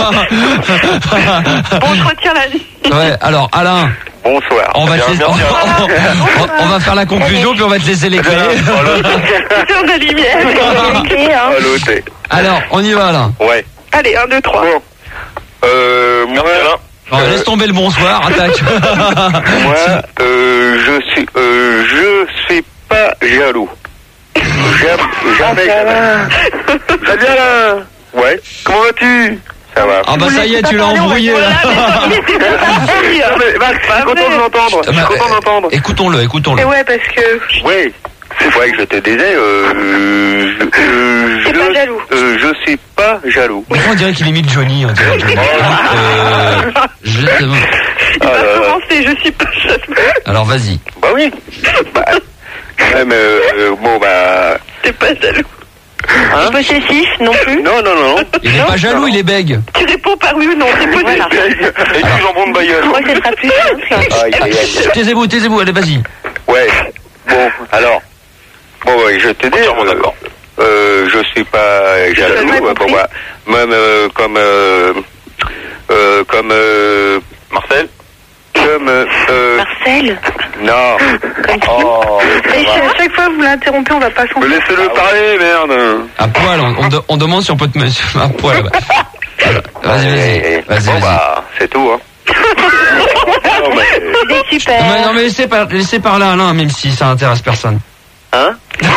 Bon, je retiens la vie.
Ouais, alors Alain,
Bonsoir.
on va,
Bien,
te laisser-
merci, Alain.
on, on va faire la conclusion puis on va te laisser les clés.
Sur la lumière. Les clés, hein.
Allô, t'es.
Alors, on y va Alain.
Ouais.
Allez, un, deux, trois.
Bon. Euh, moi,
Non, laisse tomber le bonsoir, attaque.
moi, euh, je suis, euh, je suis pas jaloux. Jamais, jamais, jamais. Salut Alain. Ouais. Comment vas-tu? Ça va.
Ah bah ça y est, tu l'as embrouillé là.
Non, mais Max, je suis content de l'entendre. Je suis
Bah,
content d'entendre.
Écoutons-le, écoutons-le.
Et ouais, parce que
Oui, c'est vrai que je te disais, euh, je, euh,
t'es pas jaloux.
euh, je suis pas jaloux.
Pourquoi on dirait qu'il imite Johnny, on dirait Johnny. Euh, je-
il va
Euh,
commencer, je suis pas jaloux.
Alors vas-y.
Bah oui. Bah, ouais, mais euh, bon, bah,
T'es pas jaloux.
Hein? Possessif non plus.
Non, non, non.
Il n'est pas jaloux, il est bègue.
Tu réponds par oui ou non, c'est possible.
Et du jambon de bailleul.
Je crois que ce sera plus simple.
Aïe, aïe, aïe.
Taisez-vous, taisez-vous, allez, vas-y.
Ouais. Bon, alors. Bon, ouais, je te dis. Entièrement d'accord. Euh, je suis pas jaloux. Ouais, bon, bah, même euh, comme euh, euh, comme euh, Marcel. Comme euh,
Marcel.
Non. Oh.
Et si à chaque fois vous l'interrompez, on va pas s'en.
Mais laissez-le parler, merde.
À poil, on, on, de- on demande si on peut te mettre à poil. Bah. Vas-y, vas-y. Vas-y,
Bon,
vas-y.
bah, c'est tout, hein. Non, mais...
C'est super.
Non, mais, non, mais laissez, par, laissez parler Alain, même si ça intéresse personne.
Hein?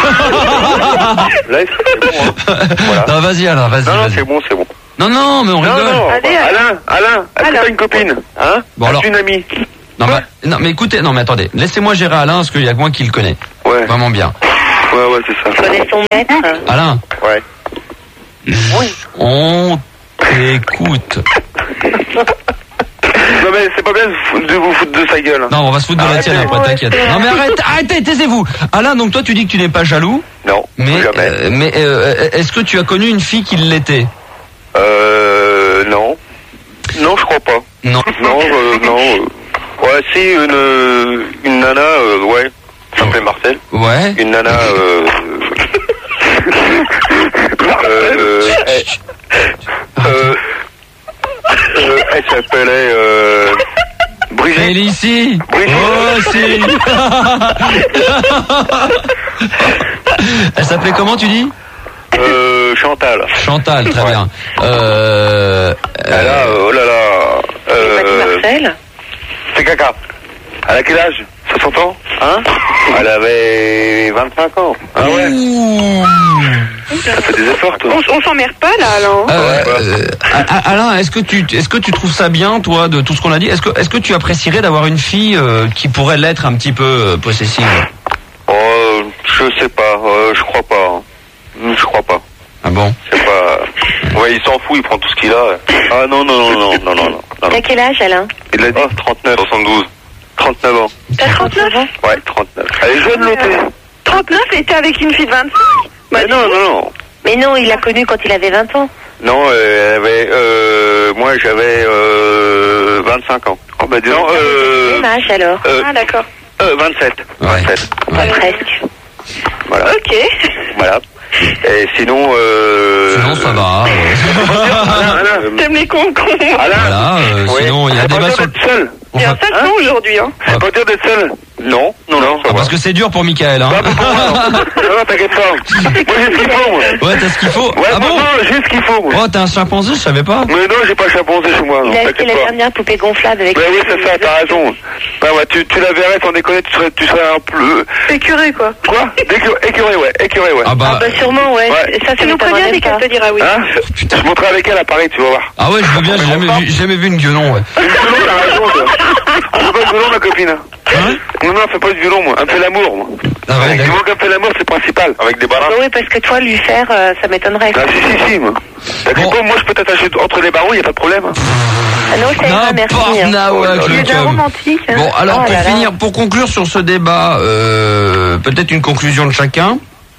Là, c'est bon, hein. Voilà.
Non, vas-y Alain, vas-y.
Non, non,
vas-y.
c'est bon, c'est bon.
Non, non, mais on
Non,
rigole.
non,
Allez,
Alain, Alain, est-ce que
Alors.
t'as une copine? Hein?
Bon,
As-tu
alors.
une amie?
Non, bah, non, mais écoutez, non, mais attendez. Laissez-moi gérer Alain, parce qu'il y a que moi qui le connais.
Ouais.
Vraiment bien.
Ouais, ouais, c'est ça.
Tu connais son maître.
Alain.
Ouais.
Oui. On t'écoute.
Non, mais c'est pas bien de vous- de vous foutre de sa gueule.
Non, on va se foutre de la
Arrêtez.
tienne après, t'inquiète. Non, mais arrête, arrêtez, taisez-vous. Alain, donc toi, tu dis que tu n'es pas jaloux.
Non,
Mais,
jamais.
euh, mais euh, est-ce que tu as connu une fille qui l'était?
Euh, non. Non, je crois pas.
Non.
Non, euh, non. euh. Ouais, si, une, euh, une nana, euh, ouais. Ça s'appelait Marcel.
Ouais.
Une nana, euh... euh... elle, euh, euh, elle s'appelait, euh... Brigitte.
Elle est ici.
Brigitte.
Oh, si. Elle s'appelait comment, tu dis?
Euh, Chantal.
Chantal, très bien. Euh...
Elle a, euh, oh là là. Euh,
Marcel.
c'est caca. Elle a quel âge? soixante ans? Hein? Elle avait vingt-cinq ans. Ah ouais? Ça fait des efforts, toi.
On, on s'emmerde pas là, alors.
Euh, euh, A- Alain, est-ce que tu est-ce que tu trouves ça bien, toi, de tout ce qu'on a dit? Est-ce que est-ce que tu apprécierais d'avoir une fille euh, qui pourrait l'être un petit peu euh, possessive?
Oh, je sais pas. Euh, je crois pas. Je crois pas.
Ah bon?
C'est pas. Ouais, il s'en fout, il prend tout ce qu'il a. Ah non, non, non, non, non, non, non. non.
T'as quel âge, Alain?
Il a dit trente-neuf. soixante-douze. trente-neuf ans.
T'as trente-neuf ans?
Ouais, trente-neuf. Elle est jeune, l'autre.
trente-neuf et t'es avec une fille de vingt-cinq?
Bah non, non, non.
Mais non, il l'a connu quand il avait vingt ans.
Non, euh, elle avait, euh, moi j'avais euh, vingt-cinq ans. Oh bah dis donc, euh,
Quel âge alors?
euh,
Ah d'accord.
euh, vingt-sept. vingt-sept.
Presque.
Voilà.
Ok.
Voilà. Et sinon, euh...
Sinon, ça va. euh,
T'aimes les cons cons.
Voilà, euh,
Oui.
sinon, il y a
C'est
des
pas
débat
dur
sur...
d'être seul.
Il y a un sale nom aujourd'hui, hein.
C'est pas dur d'être seul. Non, non, non, ça
Ah,
va.
parce que c'est dur pour Michael, hein.
Non, non, t'inquiète pas. Moi j'ai ce qu'il faut, moi.
Ouais, t'as ce qu'il faut.
Ouais,
Ah bon?
non, j'ai ce qu'il faut, moi.
Oh, t'as un chimpanzé, je savais pas.
Mais non, j'ai pas chimpanzé chez moi, non,
Il a acheté
t'inquiète
la
pas.
dernière poupée gonflable avec.
Ouais, oui, c'est ça, t'as raison. Bah, ouais, tu, tu la verrais, sans déconner, tu serais, tu serais un peu...
Écuré, quoi.
Quoi? D'écuré, écuré, ouais, écuré, ouais.
Ah bah,
Ah bah sûrement, ouais.
Ouais.
Ça, ça
Tu nous préviens
m'étonnerait
dès
pas.
qu'elle te dira oui.
Hein? Je montrerai avec elle à Paris, tu vas voir.
ah ouais, je veux bien, j'ai jamais vu, j'ai jamais vu une gueulon, ouais.
Une violon, t'as raison, toi. Elle fait pas de violon, ma copine.
Hein?
Non, non, elle fait pas de violon, moi. Elle me fait l'amour, moi.
Ah ouais,
Du
d'accord.
moment qu'elle me fait l'amour, c'est principal. Avec des
Ah
barras.
bah oui, parce que toi, lui faire, euh, ça m'étonnerait.
Ah, si, si, si, moi. T'inquiète
Bon.
pas, moi, je peux t'attacher entre les barreaux, y a pas de problème. hein.
Ah non, ça ira, merci.
N'importe
hein.
nào avec
Il
le
est bien
cum.
romantique. hein.
Bon, alors
Oh
pour
là là.
finir, pour conclure sur ce débat, euh, peut-être une conclusion de chacun.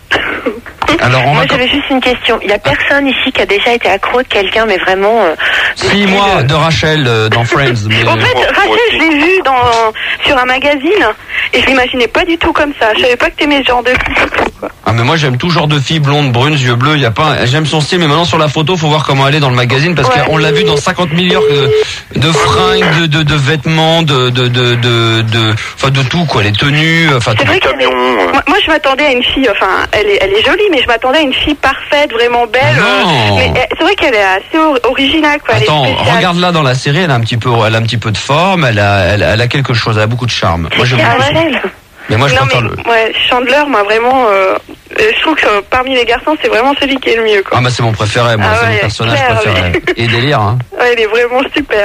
Alors on
Moi,
va.
j'avais juste une question. Il y a personne ici qui a déjà été accro de quelqu'un, mais vraiment. Euh, de
Si
style,
moi
euh,
de Rachel euh, dans Friends, mais
En fait, Rachel, je l'ai vue dans, sur un magazine et je l'imaginais pas du tout comme ça. Je savais pas que t'aimais ce genre de fille. quoi.
ah mais moi j'aime tout genre de filles blondes, brunes, yeux bleus. Il y a pas, un- j'aime son style, mais maintenant sur la photo, faut voir comment elle est dans le magazine parce
Ouais.
qu'on l'a vu dans cinquante milliards de, de fringues, de, de, de vêtements, de, de, de, de, de, enfin de tout quoi, les tenues, enfin
C'est
tout.
vrai qu'elle est- moi, moi, je m'attendais à une fille, enfin, elle est, elle est jolie, mais je m'attendais à une fille parfaite, vraiment belle. euh,
Non.
mais elle- c'est vrai qu'elle est assez or- originale, quoi. Elle est
Attends,
spéciale.
regarde-la dans la série, elle a un petit peu, elle a un petit peu de forme, elle a, elle, elle a quelque chose, elle a beaucoup de charme. Moi j'aime
Ah
beaucoup.
ouais.
Mais moi je
non,
préfère
mais,
le.
ouais, Chandler, moi, vraiment, euh, euh, je trouve que euh, parmi les garçons, c'est vraiment celui qui est le mieux, quoi.
Ah bah c'est mon préféré, moi
Ah
c'est
ouais,
mon personnage
clair,
préféré.
mais-
Et délire, hein.
Ouais, il est vraiment super.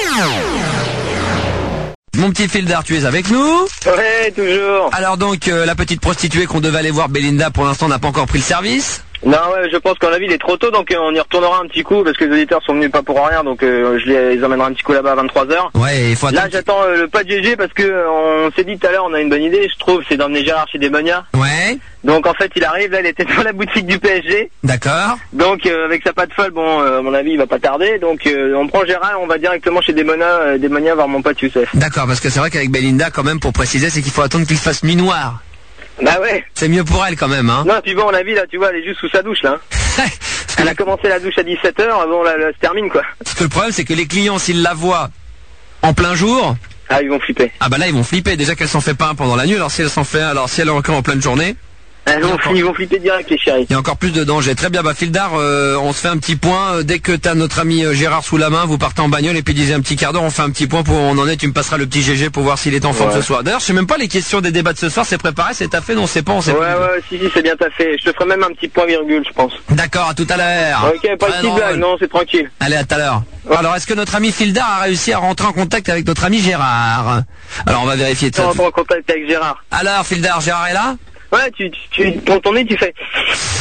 Mon petit Fildar, tu es avec nous?
Ouais, toujours.
Alors donc, euh, la petite prostituée qu'on devait aller voir, Belinda, pour l'instant n'a pas encore pris le service?
Non, ouais, je pense qu'en la vie il est trop tôt, donc euh, on y retournera un petit coup parce que les auditeurs sont venus pas pour rien, donc euh, je les, les emmènerai un petit coup là-bas à vingt-trois heures.
Ouais, il faut attendre.
Là, j'attends euh, le pas de G G parce que euh, on s'est dit tout à l'heure, on a une bonne idée, je trouve, c'est d'emmener Gérard chez Démonia.
Ouais.
Donc en fait, il arrive, là, il était dans la boutique du P S G.
D'accord.
Donc euh, avec sa patte folle, bon, euh, à mon avis, il va pas tarder. Donc euh, on prend Gérard, on va directement chez Démonia, euh, Démonia voir mon pote Youssef.
D'accord, parce que c'est vrai qu'avec Belinda, quand même, pour préciser, c'est qu'il faut attendre qu'il fasse nuit noire.
Bah ouais.
C'est mieux pour elle quand même, hein.
Non, puis bon, la vie, là, tu vois, elle est juste sous sa douche, là. Elle a commencé la douche à dix-sept heures, bon, là, là, se termine, quoi.
Parce que le problème, c'est que les clients, s'ils la voient en plein jour...
Ah, ils vont flipper.
Ah bah là, ils vont flipper. Déjà qu'elle s'en fait pas un pendant la nuit, alors si elle s'en fait un, alors si elle est encore en pleine journée...
Ils vont, ils vont flipper direct, les chéris.
Il y a encore plus de danger. Très bien, bah Fildar, euh, on se fait un petit point. Dès que t'as notre ami euh, Gérard sous la main, vous partez en bagnole et puis disiez un petit quart d'heure, on fait un petit point pour où on en est. Tu me passeras le petit G G pour voir s'il est en forme
Ouais.
ce soir. D'ailleurs, je sais même pas les questions des débats de ce soir, c'est préparé, c'est taffé, non, c'est pas, on sait
Ouais,
pas.
ouais, si, si, c'est bien taffé. Je te ferai même un petit point virgule, je pense.
D'accord, à tout à l'heure.
Ok, pas de
Très
petite blague,
drôle.
non, c'est tranquille.
Allez, à tout à l'heure. Alors, est-ce que notre ami Fildar a réussi à rentrer en contact avec notre ami Gérard? Alors, on va vérifier de
On
ça.
rentre en contact avec Gérard.
Alors, Fildar, Gérard est là?
Ouais, tu, tu, tu, ton, ton nez, tu fais...